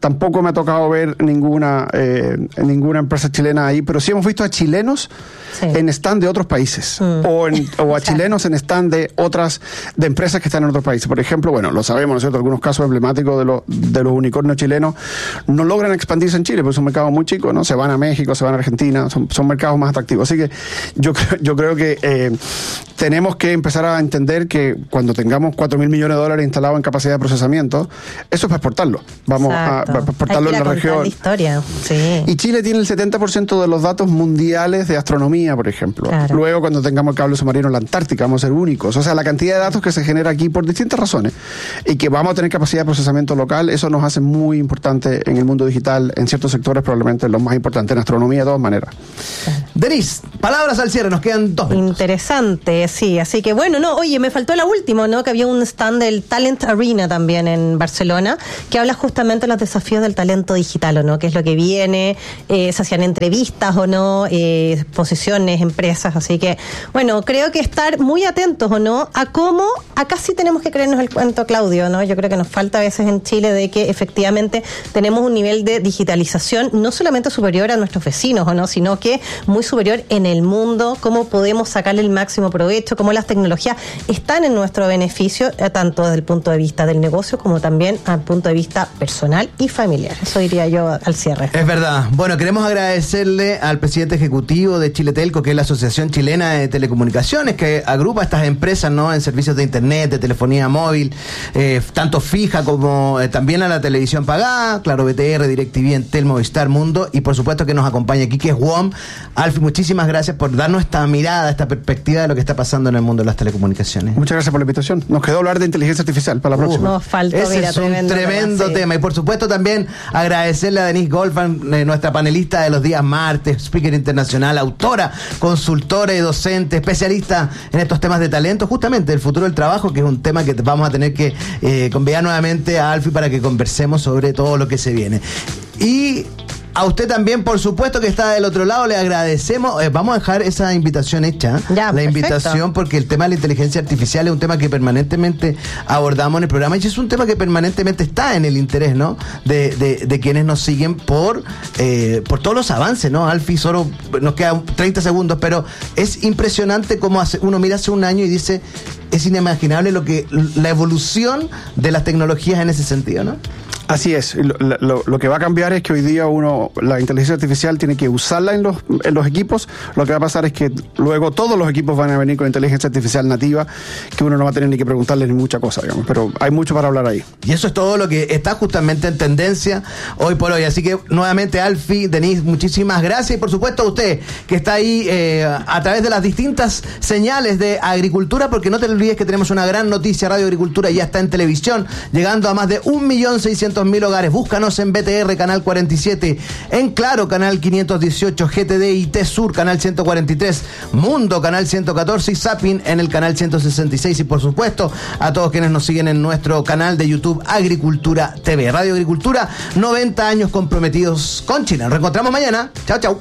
tampoco me ha tocado ver ninguna, eh, ninguna empresa chilena ahí, pero sí hemos visto a chilenos sí. en stand de otros países, mm. o, en, o a chilenos en stand de otras, de empresas que están en otros países. Por ejemplo, bueno, lo sabemos, ¿no es cierto? Algunos casos emblemáticos de los, de los unicornios chilenos no logran expandirse en Chile, porque es un mercado muy chico, ¿no? Se van a México, se van a Argentina, son, son mercados más atractivos. Así que yo creo, yo creo que eh, tenemos que empezar a entender que cuando tengamos cuatro mil millones de dólares instalados en capacidad de procesamiento, eso es para exportarlo. Vamos Exacto. a, a exportarlo en la región. La historia. Sí. Y Chile tiene el setenta por ciento de los datos mundiales de astronomía, por ejemplo. Claro. Luego, cuando tengamos el cable submarino en la Antártica, vamos a ser únicos. O sea, la cantidad de datos que se genera aquí por distintas razones y que vamos a tener capacidad de procesamiento local, eso nos hace muy importante en el mundo digital, en ciertos sectores probablemente los más importantes, en astronomía de todas maneras. Claro. Denise, palabras al cierre, nos quedan dos minutos. Interesante, sí. Así que bueno, no, oye, me faltó la última, ¿no? Que había un stand del Talent Arena también en Barcelona, que habla justamente de los desafíos del talento digital, ¿o no? ¿Qué es lo que viene? Eh, se hacían entrevistas o no, eh, exposiciones, empresas, así que, bueno, creo que estar muy atentos, ¿o no? A cómo, acá sí tenemos que creernos el cuento, Claudio, ¿no? Yo creo que nos falta a veces en Chile de que efectivamente tenemos un nivel de digitalización no solamente superior a nuestros vecinos, ¿o no? Sino que muy superior en el mundo, cómo podemos sacarle el máximo provecho, cómo las tecnologías están en nuestro beneficio, tanto desde el punto de vista del negocio como también al punto de vista personal y familiar. Eso diría yo al cierre. Es verdad. Bueno, queremos agradecerle al presidente ejecutivo de Chile Telco, que es la Asociación Chilena de Telecomunicaciones, que agrupa estas empresas, ¿no? En servicios de internet, de telefonía móvil, eh, tanto fija como eh, también a la televisión pagada, Claro B T R, DirecTV, Entel, Movistar, Mundo, y por supuesto que nos acompaña aquí, que es W O M. Alfie, muchísimas gracias por darnos esta mirada, esta perspectiva de lo que está pasando en el mundo de las telecomunicaciones. Muchas gracias por la invitación. Nos quedó hablar de inteligencia artificial para la uh, próxima. Nos faltó, Ese mira, es un tremendo, tremendo tema, tema. Y por supuesto también agradecerle a Denise Goldfarb, eh, nuestra panelista de los días martes, speaker internacional, autora, consultora y docente, especialista en estos temas de talento, justamente el futuro del trabajo, que es un tema que vamos a tener que eh, convidar nuevamente a Alfie para que conversemos sobre todo lo que se viene. Y a usted también, por supuesto, que está del otro lado, le agradecemos. Eh, vamos a dejar esa invitación hecha. Ya, la perfecto. invitación, porque el tema de la inteligencia artificial es un tema que permanentemente abordamos en el programa y es un tema que permanentemente está en el interés, ¿no? De, de, de quienes nos siguen por, eh, por todos los avances, ¿no? Alfie, solo nos quedan treinta segundos, pero es impresionante cómo hace, uno mira hace un año y dice, es inimaginable lo que la evolución de las tecnologías en ese sentido, ¿no? Así es. Lo, lo, lo que va a cambiar es que hoy día uno, la inteligencia artificial tiene que usarla en los, en los equipos. Lo que va a pasar es que luego todos los equipos van a venir con inteligencia artificial nativa, que uno no va a tener ni que preguntarle ni mucha cosa, digamos. Pero hay mucho para hablar ahí. Y eso es todo lo que está justamente en tendencia hoy por hoy. Así que nuevamente, Alfie, Denise, muchísimas gracias. Y por supuesto a usted que está ahí eh, a través de las distintas señales de Agricultura, porque no te olvides que tenemos una gran noticia. Radio Agricultura ya está en televisión, llegando a más de un millón seiscientos mil hogares. Búscanos en B T R, canal cuarenta y siete, en Claro, canal quinientos dieciocho, G T D y T Sur, canal ciento cuarenta y tres, Mundo, canal ciento catorce y Zapping en el canal ciento sesenta y seis. Y por supuesto, a todos quienes nos siguen en nuestro canal de YouTube, Agricultura T V. Radio Agricultura, noventa años comprometidos con Chile. Nos reencontramos mañana. Chao, chao.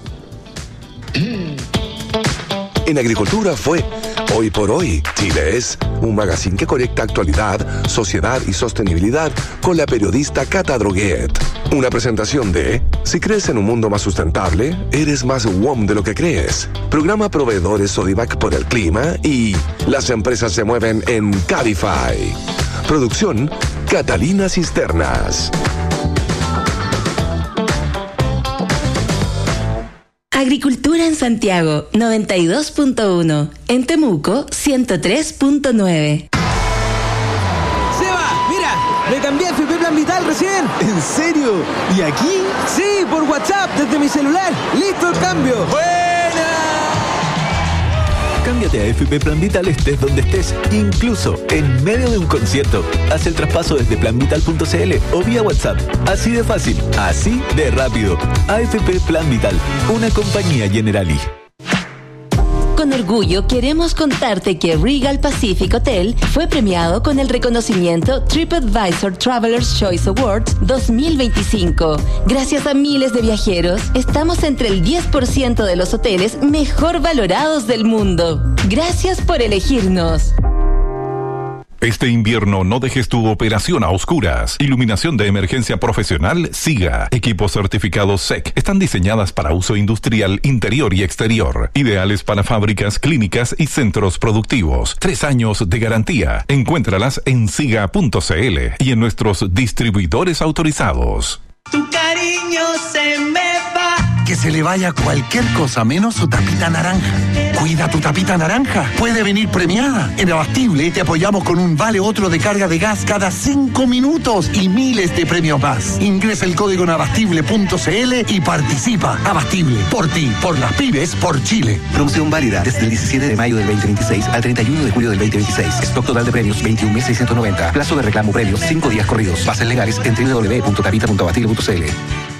En Agricultura fue Hoy por Hoy. Chile es un magazine que conecta actualidad, sociedad y sostenibilidad con la periodista Cata Droguet. Una presentación de Si crees en un mundo más sustentable, eres más W O M de lo que crees. Programa Proveedores Sodimac por el clima y Las empresas se mueven en Cabify. Producción Catalina Cisternas. Agricultura en Santiago, noventa y dos punto uno. En Temuco, ciento tres punto nueve. ¡Seba! ¡Mira! Me cambié a F P Plan Vital recién. ¿En serio? ¿Y aquí? Sí, por WhatsApp, desde mi celular. ¡Listo el cambio! ¡Buena! Cámbiate a F P Plan Vital estés donde estés, incluso en medio de un concierto. Haz el traspaso desde plan vital punto c l o vía WhatsApp. Así de fácil, así de rápido. A F P Plan Vital, una compañía Generali. Con orgullo queremos contarte que Regal Pacific Hotel fue premiado con el reconocimiento TripAdvisor Traveler's Choice Awards dos mil veinticinco. Gracias a miles de viajeros, estamos entre el diez por ciento de los hoteles mejor valorados del mundo. Gracias por elegirnos. Este invierno no dejes tu operación a oscuras. Iluminación de emergencia profesional SIGA. Equipos certificados S E C. Están diseñadas para uso industrial interior y exterior. Ideales para fábricas, clínicas y centros productivos. Tres años de garantía. Encuéntralas en siga punto c l y en nuestros distribuidores autorizados. Tu cariño se me va. Que se le vaya cualquier cosa menos su tapita naranja. Cuida tu tapita naranja. Puede venir premiada. En Abastible te apoyamos con un vale otro de carga de gas cada cinco minutos y miles de premios más. Ingresa el código en abastible punto c l y participa. Abastible. Por ti, por las pymes, por Chile. Promoción válida desde el diecisiete de mayo del veinte veintiséis al treinta y uno de julio del veinte veintiséis. Stock total de premios veintiún mil seiscientos noventa. Plazo de reclamo premios cinco días corridos. Bases legales en doble u doble u doble u punto tapita punto abastible punto c l.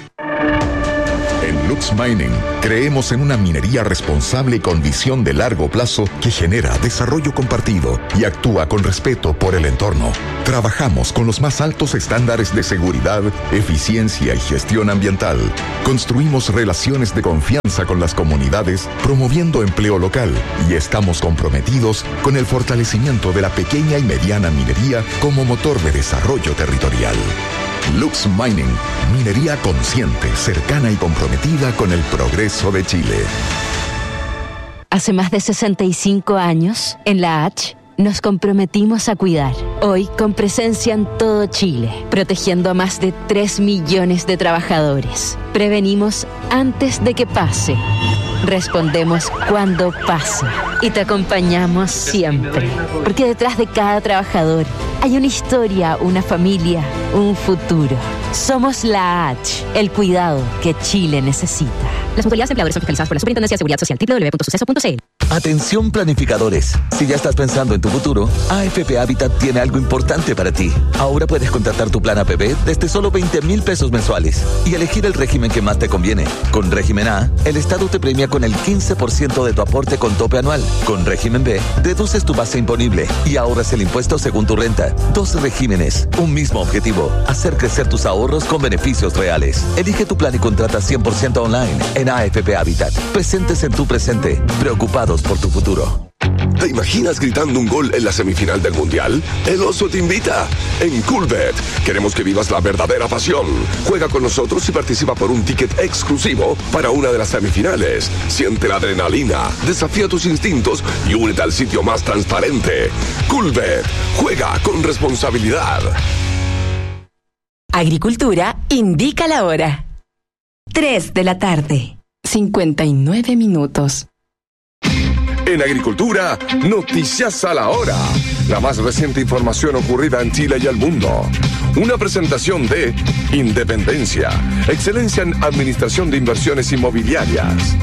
En Lux Mining creemos en una minería responsable con visión de largo plazo que genera desarrollo compartido y actúa con respeto por el entorno. Trabajamos con los más altos estándares de seguridad, eficiencia y gestión ambiental. Construimos relaciones de confianza con las comunidades, promoviendo empleo local, y estamos comprometidos con el fortalecimiento de la pequeña y mediana minería como motor de desarrollo territorial. Lux Mining, minería consciente, cercana y comprometida con el progreso de Chile. Hace más de sesenta y cinco años, en la H, nos comprometimos a cuidar. Hoy, con presencia en todo Chile, protegiendo a más de tres millones de trabajadores. Prevenimos antes de que pase. Respondemos cuando pasa. Y te acompañamos siempre. Porque detrás de cada trabajador hay una historia, una familia, un futuro. Somos la H, el cuidado que Chile necesita. Las mutualidades empleadores son fiscalizadas por la Superintendencia de Seguridad Social. doble u doble u doble u punto suceso punto c l. Atención planificadores. Si ya estás pensando en tu futuro, A F P Habitat tiene algo importante para ti. Ahora puedes contratar tu plan A P P desde solo veinte mil pesos mensuales y elegir el régimen que más te conviene. Con régimen A, el Estado te premia con el quince por ciento de tu aporte con tope anual. Con régimen B, deduces tu base imponible y ahorras el impuesto según tu renta. Dos regímenes, un mismo objetivo: hacer crecer tus ahorros con beneficios reales. Elige tu plan y contrata cien por ciento online en A F P Habitat. Presentes en tu presente, preocupados por tu futuro. ¿Te imaginas gritando un gol en la semifinal del Mundial? El Oso te invita. En Coolbet queremos que vivas la verdadera pasión. Juega con nosotros y participa por un ticket exclusivo para una de las semifinales. Siente la adrenalina, desafía tus instintos y únete al sitio más transparente. Coolbet. Juega con responsabilidad. Agricultura indica la hora. tres de la tarde. cincuenta y nueve minutos. En Agricultura, noticias a la hora. La más reciente información ocurrida en Chile y el mundo. Una presentación de Independencia, excelencia en administración de inversiones inmobiliarias.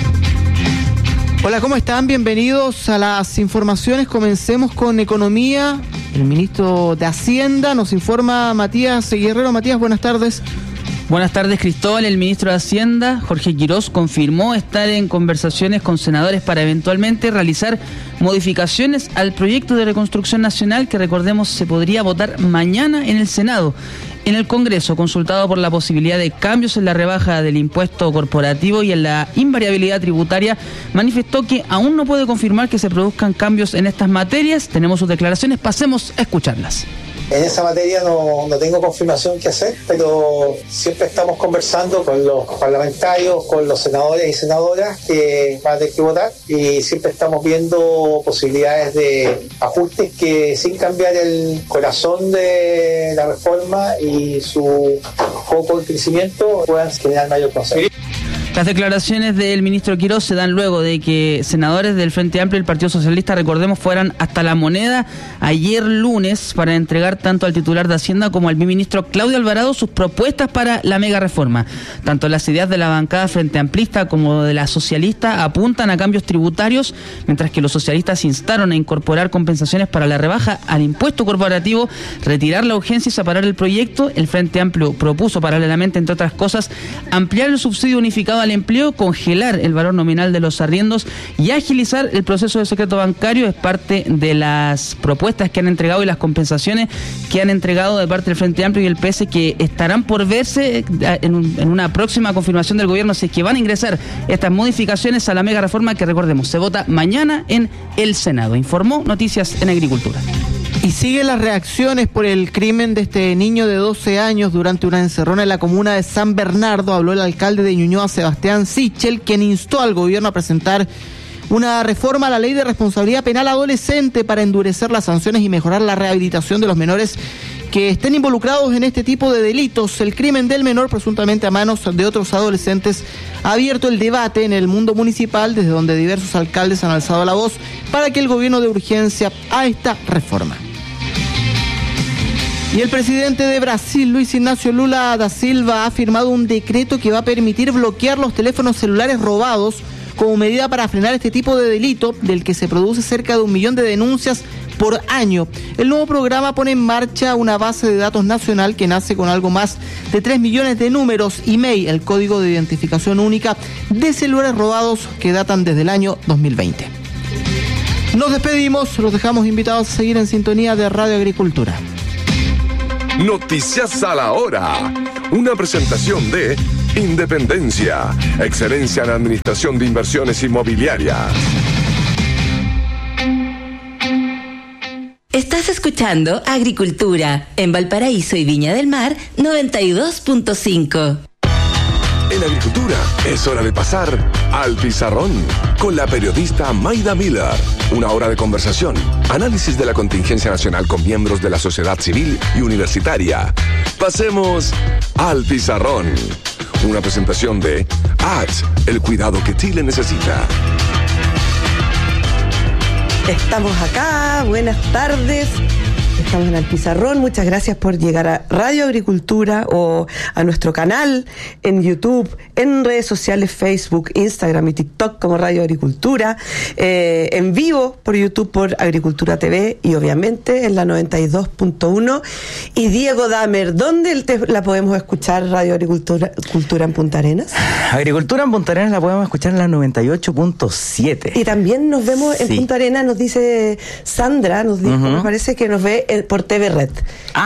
Hola, ¿cómo están? Bienvenidos a las informaciones. Comencemos con economía. El ministro de Hacienda nos informa Matías Guerrero. Matías, buenas tardes. Buenas tardes, Cristóbal. El ministro de Hacienda, Jorge Quirós, confirmó estar en conversaciones con senadores para eventualmente realizar modificaciones al proyecto de reconstrucción nacional que, recordemos, se podría votar mañana en el Senado. En el Congreso, consultado por la posibilidad de cambios en la rebaja del impuesto corporativo y en la invariabilidad tributaria, manifestó que aún no puede confirmar que se produzcan cambios en estas materias. Tenemos sus declaraciones, pasemos a escucharlas. En esa materia no, no tengo confirmación que hacer, pero siempre estamos conversando con los parlamentarios, con los senadores y senadoras que van a tener que votar, y siempre estamos viendo posibilidades de ajustes que, sin cambiar el corazón de la reforma y su foco de crecimiento, puedan generar mayor consenso. Las declaraciones del ministro Quirós se dan luego de que senadores del Frente Amplio y el Partido Socialista, recordemos, fueran hasta La Moneda ayer lunes para entregar tanto al titular de Hacienda como al ministro Claudio Alvarado sus propuestas para la mega reforma. Tanto las ideas de la bancada Frente Amplista como de la socialista apuntan a cambios tributarios, mientras que los socialistas instaron a incorporar compensaciones para la rebaja al impuesto corporativo, retirar la urgencia y separar el proyecto. El Frente Amplio propuso paralelamente, entre otras cosas, ampliar el subsidio unificado al empleo, congelar el valor nominal de los arriendos y agilizar el proceso de secreto bancario. Es parte de las propuestas que han entregado y las compensaciones que han entregado de parte del Frente Amplio y el P S, que estarán por verse en, un, en una próxima confirmación del gobierno, si es que van a ingresar estas modificaciones a la mega reforma que, recordemos, se vota mañana en el Senado. Informó Noticias en Agricultura. Y siguen las reacciones por el crimen de este niño de doce años durante una encerrona en la comuna de San Bernardo. Habló el alcalde de Ñuñoa, Sebastián Sichel, quien instó al gobierno a presentar una reforma a la ley de responsabilidad penal adolescente para endurecer las sanciones y mejorar la rehabilitación de los menores que estén involucrados en este tipo de delitos. El crimen del menor, presuntamente a manos de otros adolescentes, ha abierto el debate en el mundo municipal, desde donde diversos alcaldes han alzado la voz para que el gobierno dé urgencia a esta reforma. Y el presidente de Brasil, Luis Ignacio Lula da Silva, ha firmado un decreto que va a permitir bloquear los teléfonos celulares robados como medida para frenar este tipo de delito, del que se produce cerca de un millón de denuncias por año. El nuevo programa pone en marcha una base de datos nacional que nace con algo más de tres millones de números I M E I, el código de identificación única de celulares robados que datan desde el año dos mil veinte. Nos despedimos, los dejamos invitados a seguir en sintonía de Radio Agricultura. Noticias a la hora. Una presentación de Independencia, excelencia en administración de inversiones inmobiliarias. Estás escuchando Agricultura en Valparaíso y Viña del Mar noventa y dos punto cinco. En Agricultura es hora de pasar al pizarrón con la periodista Maida Miller. Una hora de conversación, análisis de la contingencia nacional con miembros de la sociedad civil y universitaria. Pasemos al pizarrón. Una presentación de A T S, el cuidado que Chile necesita. Estamos acá, buenas tardes. Estamos en el pizarrón. Muchas gracias por llegar a Radio Agricultura o a nuestro canal en YouTube, en redes sociales, Facebook, Instagram y TikTok como Radio Agricultura, eh, en vivo por YouTube por Agricultura T V y obviamente en la noventa y dos punto uno. Y Diego Damer, ¿dónde te, la podemos escuchar Radio Agricultura Cultura en Punta Arenas? Agricultura en Punta Arenas la podemos escuchar en la noventa y ocho punto siete. Y también nos vemos en sí. Punta Arenas, nos dice Sandra, nos dijo, uh-huh. me parece que nos ve por T V Red.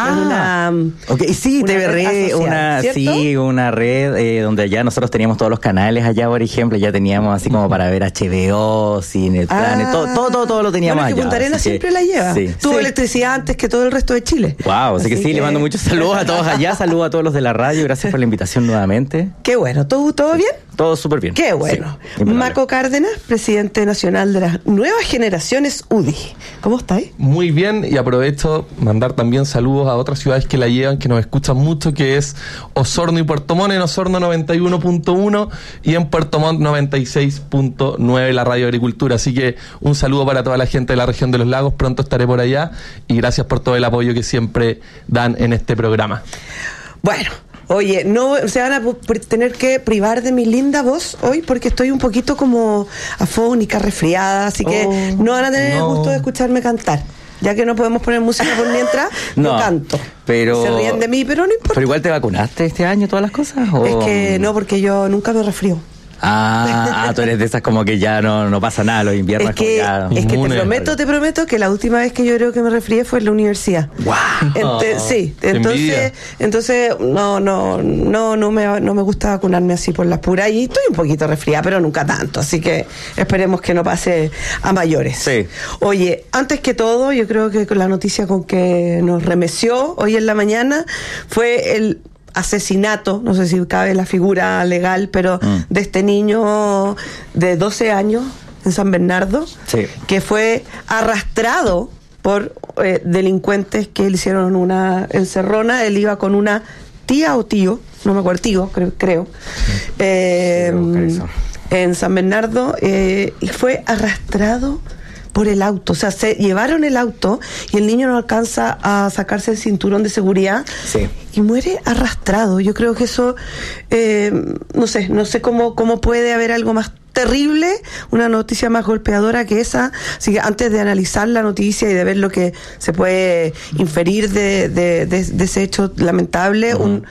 Ah, una, okay. sí, T V Red, una, sí, una red eh, donde ya nosotros teníamos todos los canales allá, por ejemplo, ya teníamos así como para ver H B O, Cine Planet, ah, todo, todo, todo, todo lo teníamos bueno, allá. Que Punta Arenas siempre que, la lleva. Sí, Tuvo sí. electricidad antes que todo el resto de Chile. Wow, así, así que sí, que... le mando muchos saludos a todos allá, saludos a todos los de la radio, gracias por la invitación nuevamente. Qué bueno, ¿todo, todo bien? Todo súper bien. Qué bueno. Sí, Maco Cárdenas, presidente nacional de las nuevas generaciones U D I. ¿Cómo estáis? Muy bien, y aprovecho mandar también saludos a otras ciudades que la llevan, que nos escuchan mucho, que es Osorno y Puerto Montt, en Osorno noventa y uno punto uno y en Puerto Montt noventa y seis punto nueve la Radio Agricultura. Así que un saludo para toda la gente de la región de los lagos, pronto estaré por allá y gracias por todo el apoyo que siempre dan en este programa. Bueno, oye, no se van a tener que privar de mi linda voz hoy porque estoy un poquito como afónica, resfriada, así que oh, no van a tener no. el gusto de escucharme cantar. Ya que no podemos poner música por mientras, no, yo canto. Pero, se ríen de mí, pero no importa. ¿Pero igual te vacunaste este año todas las cosas? ¿O? Es que no, porque yo nunca me resfrío. Ah, ah, tú eres de esas como que ya no, no pasa nada, los inviernos es que, ya es que te prometo, te prometo que la última vez que yo creo que me resfrié fue en la universidad. Wow. Ent- sí, entonces, entonces no, no, no, no me, no me gusta vacunarme así por las puras y estoy un poquito resfriada, pero nunca tanto, así que esperemos que no pase a mayores. Sí. Oye, antes que todo, yo creo que con la noticia con que nos remeció hoy en la mañana fue el asesinato, no sé si cabe la figura legal, pero mm. de este niño de doce años en San Bernardo, sí. que fue arrastrado por eh, delincuentes que le hicieron una encerrona. Él iba con una tía o tío, no me acuerdo, tío, creo, creo eh, en San Bernardo, eh, y fue arrastrado por el auto, o sea, se llevaron el auto y el niño no alcanza a sacarse el cinturón de seguridad sí. y muere arrastrado. Yo creo que eso, eh, no sé, no sé cómo, cómo puede haber algo más terrible, una noticia más golpeadora que esa. Así que antes de analizar la noticia y de ver lo que se puede inferir de, de, de, de ese hecho lamentable, uh-huh. un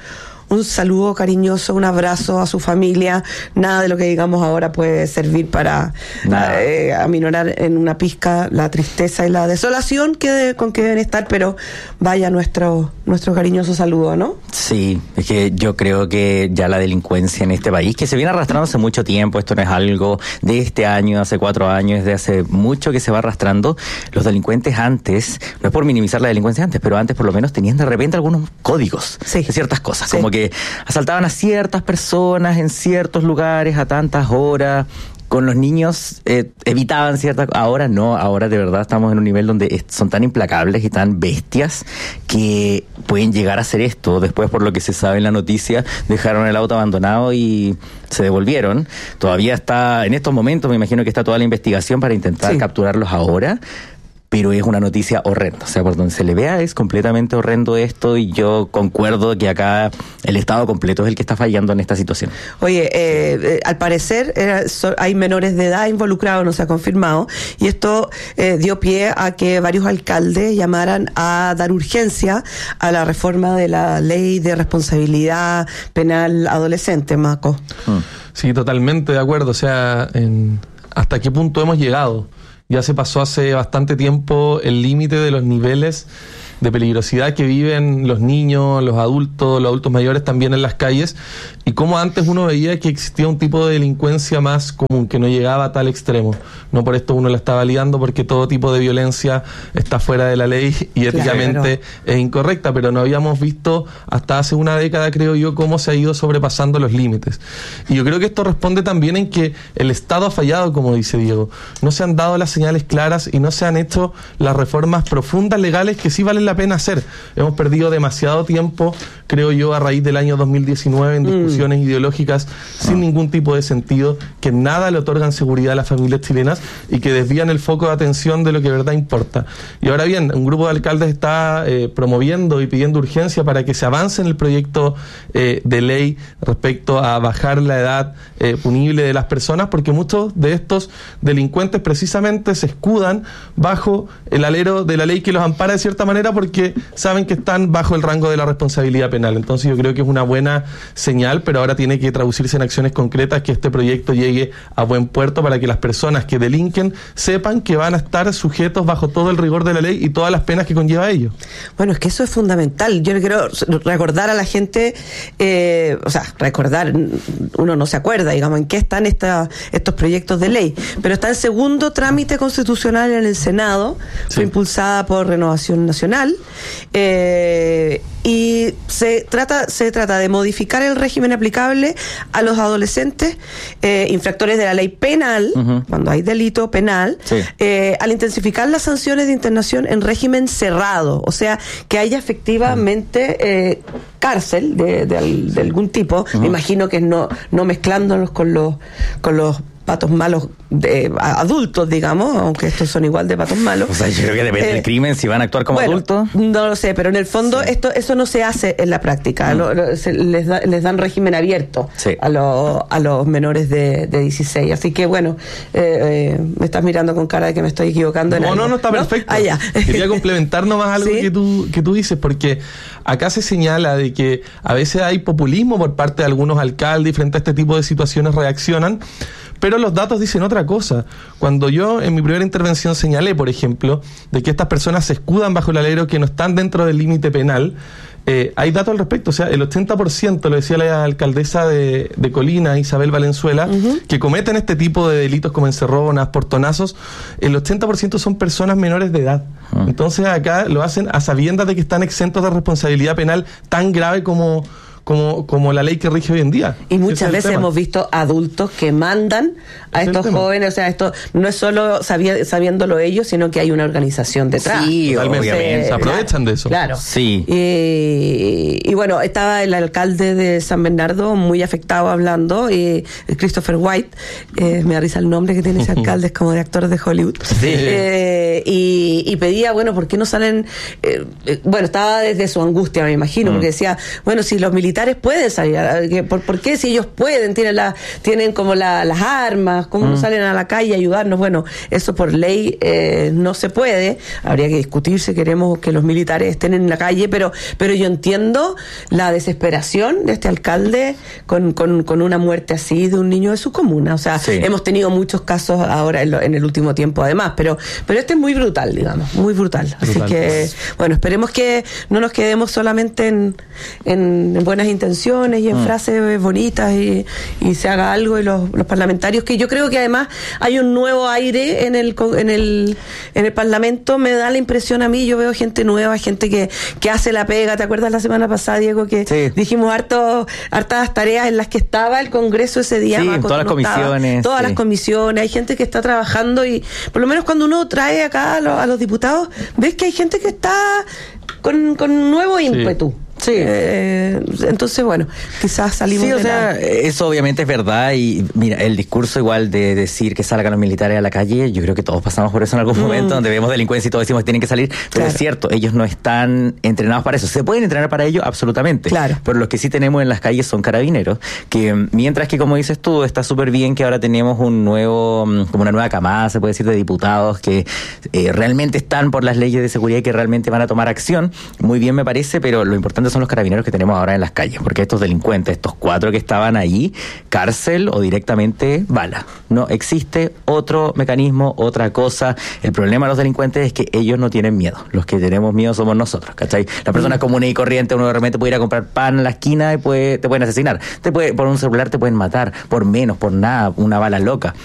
un saludo cariñoso, un abrazo a su familia. Nada de lo que digamos ahora puede servir para eh, aminorar en una pizca la tristeza y la desolación que de, con que deben estar, pero vaya nuestro, nuestro cariñoso saludo, ¿no? Sí, es que yo creo que ya la delincuencia en este país, que se viene arrastrando hace mucho tiempo, esto no es algo de este año, hace cuatro años, de hace mucho que se va arrastrando. Los delincuentes antes, no es por minimizar la delincuencia antes, pero antes por lo menos tenían de repente algunos códigos sí. de ciertas cosas, sí. como que asaltaban a ciertas personas en ciertos lugares a tantas horas. Con los niños eh, evitaban ciertas... Ahora no, ahora de verdad estamos en un nivel donde son tan implacables y tan bestias que pueden llegar a hacer esto. Después, por lo que se sabe en la noticia, dejaron el auto abandonado y se devolvieron. Todavía está, en estos momentos, me imagino que está toda la investigación para intentar sí. capturarlos ahora. Pero es una noticia horrenda, o sea, por donde se le vea es completamente horrendo esto, y yo concuerdo que acá el Estado completo es el que está fallando en esta situación. Oye, eh, eh, al parecer eh, so, hay menores de edad involucrados, no se ha confirmado, y esto eh, dio pie a que varios alcaldes llamaran a dar urgencia a la reforma de la ley de responsabilidad penal adolescente, Maco. Sí, totalmente de acuerdo, o sea, en, ¿hasta qué punto hemos llegado? Ya se pasó hace bastante tiempo el límite de los niveles de peligrosidad que viven los niños, los adultos, los adultos mayores también en las calles, y como antes uno veía que existía un tipo de delincuencia más común, que no llegaba a tal extremo. No por esto uno la está validando, porque todo tipo de violencia está fuera de la ley y éticamente claro, pero... es incorrecta, pero no habíamos visto hasta hace una década, creo yo, cómo se ha ido sobrepasando los límites. Y yo creo que esto responde también en que el Estado ha fallado, como dice Diego. No se han dado las señales claras y no se han hecho las reformas profundas legales que sí valen la pena hacer. Hemos perdido demasiado tiempo, creo yo, a raíz del año dos mil diecinueve en discusiones mm. ideológicas sin ah. ningún tipo de sentido, que nada le otorgan seguridad a las familias chilenas y que desvían el foco de atención de lo que de verdad importa. Y ahora bien, un grupo de alcaldes está eh, promoviendo y pidiendo urgencia para que se avance en el proyecto eh, de ley respecto a bajar la edad eh, punible de las personas, porque muchos de estos delincuentes precisamente se escudan bajo el alero de la ley que los ampara de cierta manera, porque saben que están bajo el rango de la responsabilidad penal. Entonces yo creo que es una buena señal, pero ahora tiene que traducirse en acciones concretas, que este proyecto llegue a buen puerto para que las personas que delinquen sepan que van a estar sujetos bajo todo el rigor de la ley y todas las penas que conlleva ello. Bueno, es que eso es fundamental. Yo quiero recordar a la gente, eh, o sea, recordar, uno no se acuerda, digamos, en qué están esta, estos proyectos de ley, pero está en segundo trámite constitucional en el Senado, sí. fue impulsada por Renovación Nacional, eh, y se trata se trata de modificar el régimen aplicable a los adolescentes eh, infractores de la ley penal, uh-huh. cuando hay delito penal, sí. eh, al intensificar las sanciones de internación en régimen cerrado, o sea, que haya efectivamente eh, cárcel de, de, de algún tipo, uh-huh. me imagino que no no mezclándolos con los con los patos malos de adultos, digamos, aunque estos son igual de patos malos. O sea, yo creo que depende eh, del crimen, si van a actuar como bueno, adultos. No lo sé, pero en el fondo sí. esto eso no se hace en la práctica. Mm. Lo, lo, se, les, da, les dan régimen abierto sí. a, los, a los menores de, de dieciséis. Así que, bueno, eh, eh, me estás mirando con cara de que me estoy equivocando en no, algo. No, no, está ¿no? perfecto. Ah, ya. Quería complementar nomás algo ¿Sí? que, tú, que tú dices, porque acá se señala de que a veces hay populismo por parte de algunos alcaldes y frente a este tipo de situaciones reaccionan, pero los datos dicen otra cosa. Cuando yo en mi primera intervención señalé, por ejemplo, de que estas personas se escudan bajo el alero que no están dentro del límite penal, eh, hay datos al respecto. O sea, el ochenta por ciento, lo decía la alcaldesa de, de Colina, Isabel Valenzuela, uh-huh. que cometen este tipo de delitos como encerronas, portonazos, el ochenta por ciento son personas menores de edad. Uh-huh. Entonces acá lo hacen a sabiendas de que están exentos de responsabilidad penal tan grave como... Como, como la ley que rige hoy en día. Y muchas veces hemos visto adultos que mandan a estos jóvenes, o sea, esto no es solo sabi- sabiéndolo ellos, sino que hay una organización detrás. Sí, obviamente. Se aprovechan claro, de eso. Claro. Sí. Y, y bueno, estaba el alcalde de San Bernardo muy afectado hablando, y Christopher White, eh, me da risa el nombre que tiene ese alcalde, es como de actores de Hollywood. Sí. Eh, y, y pedía, bueno, ¿por qué no salen? Eh, eh, bueno, estaba desde su angustia, me imagino, mm. porque decía, bueno, si los militares militares pueden salir. ¿Por, por qué si ellos pueden? Tienen la, tienen como la, las armas, ¿cómo mm. no salen a la calle a ayudarnos? Bueno, eso por ley eh, no se puede. Habría que discutir si queremos que los militares estén en la calle, pero, pero yo entiendo la desesperación de este alcalde con, con, con una muerte así de un niño de su comuna. O sea, sí. hemos tenido muchos casos ahora en, lo, en el último tiempo además, pero, pero este es muy brutal, digamos, muy brutal. Así brutal, que, pues. bueno, esperemos que no nos quedemos solamente en, en, en buenas intenciones y en mm. frases bonitas y, y se haga algo y los, los parlamentarios, que yo creo que además hay un nuevo aire en el, en el, en el Parlamento, me da la impresión a mí, yo veo gente nueva, gente que, que hace la pega. ¿Te acuerdas la semana pasada, Diego, que sí. dijimos harto, hartas tareas en las que estaba el Congreso ese día? Sí, todas las comisiones. Todas sí. las comisiones, hay gente que está trabajando y por lo menos cuando uno trae acá a los, a los diputados, ves que hay gente que está con, con nuevo ímpetu. Sí. Sí. Eh, entonces, bueno, quizás salimos sí, o de sea, la... eso obviamente es verdad y mira, el discurso igual de decir que salgan los militares a la calle, yo creo que todos pasamos por eso en algún mm. momento, donde vemos delincuencia y todos decimos que tienen que salir, pero claro. es cierto, ellos no están entrenados para eso. Se pueden entrenar para ello, absolutamente, claro. pero los que sí tenemos en las calles son carabineros, que mientras que, como dices tú, está súper bien que ahora tenemos un nuevo, como una nueva camada, se puede decir, de diputados que eh, realmente están por las leyes de seguridad y que realmente van a tomar acción, muy bien me parece, pero lo importante son los carabineros que tenemos ahora en las calles, porque estos delincuentes, estos cuatro que estaban ahí, cárcel o directamente bala. No existe otro mecanismo, otra cosa. El problema de los delincuentes es que ellos no tienen miedo. Los que tenemos miedo somos nosotros, ¿cachai? La persona mm. común y corriente, uno de repente puede ir a comprar pan en la esquina y puede, te pueden asesinar. Te puede, por un celular te pueden matar, por menos, por nada, una bala loca.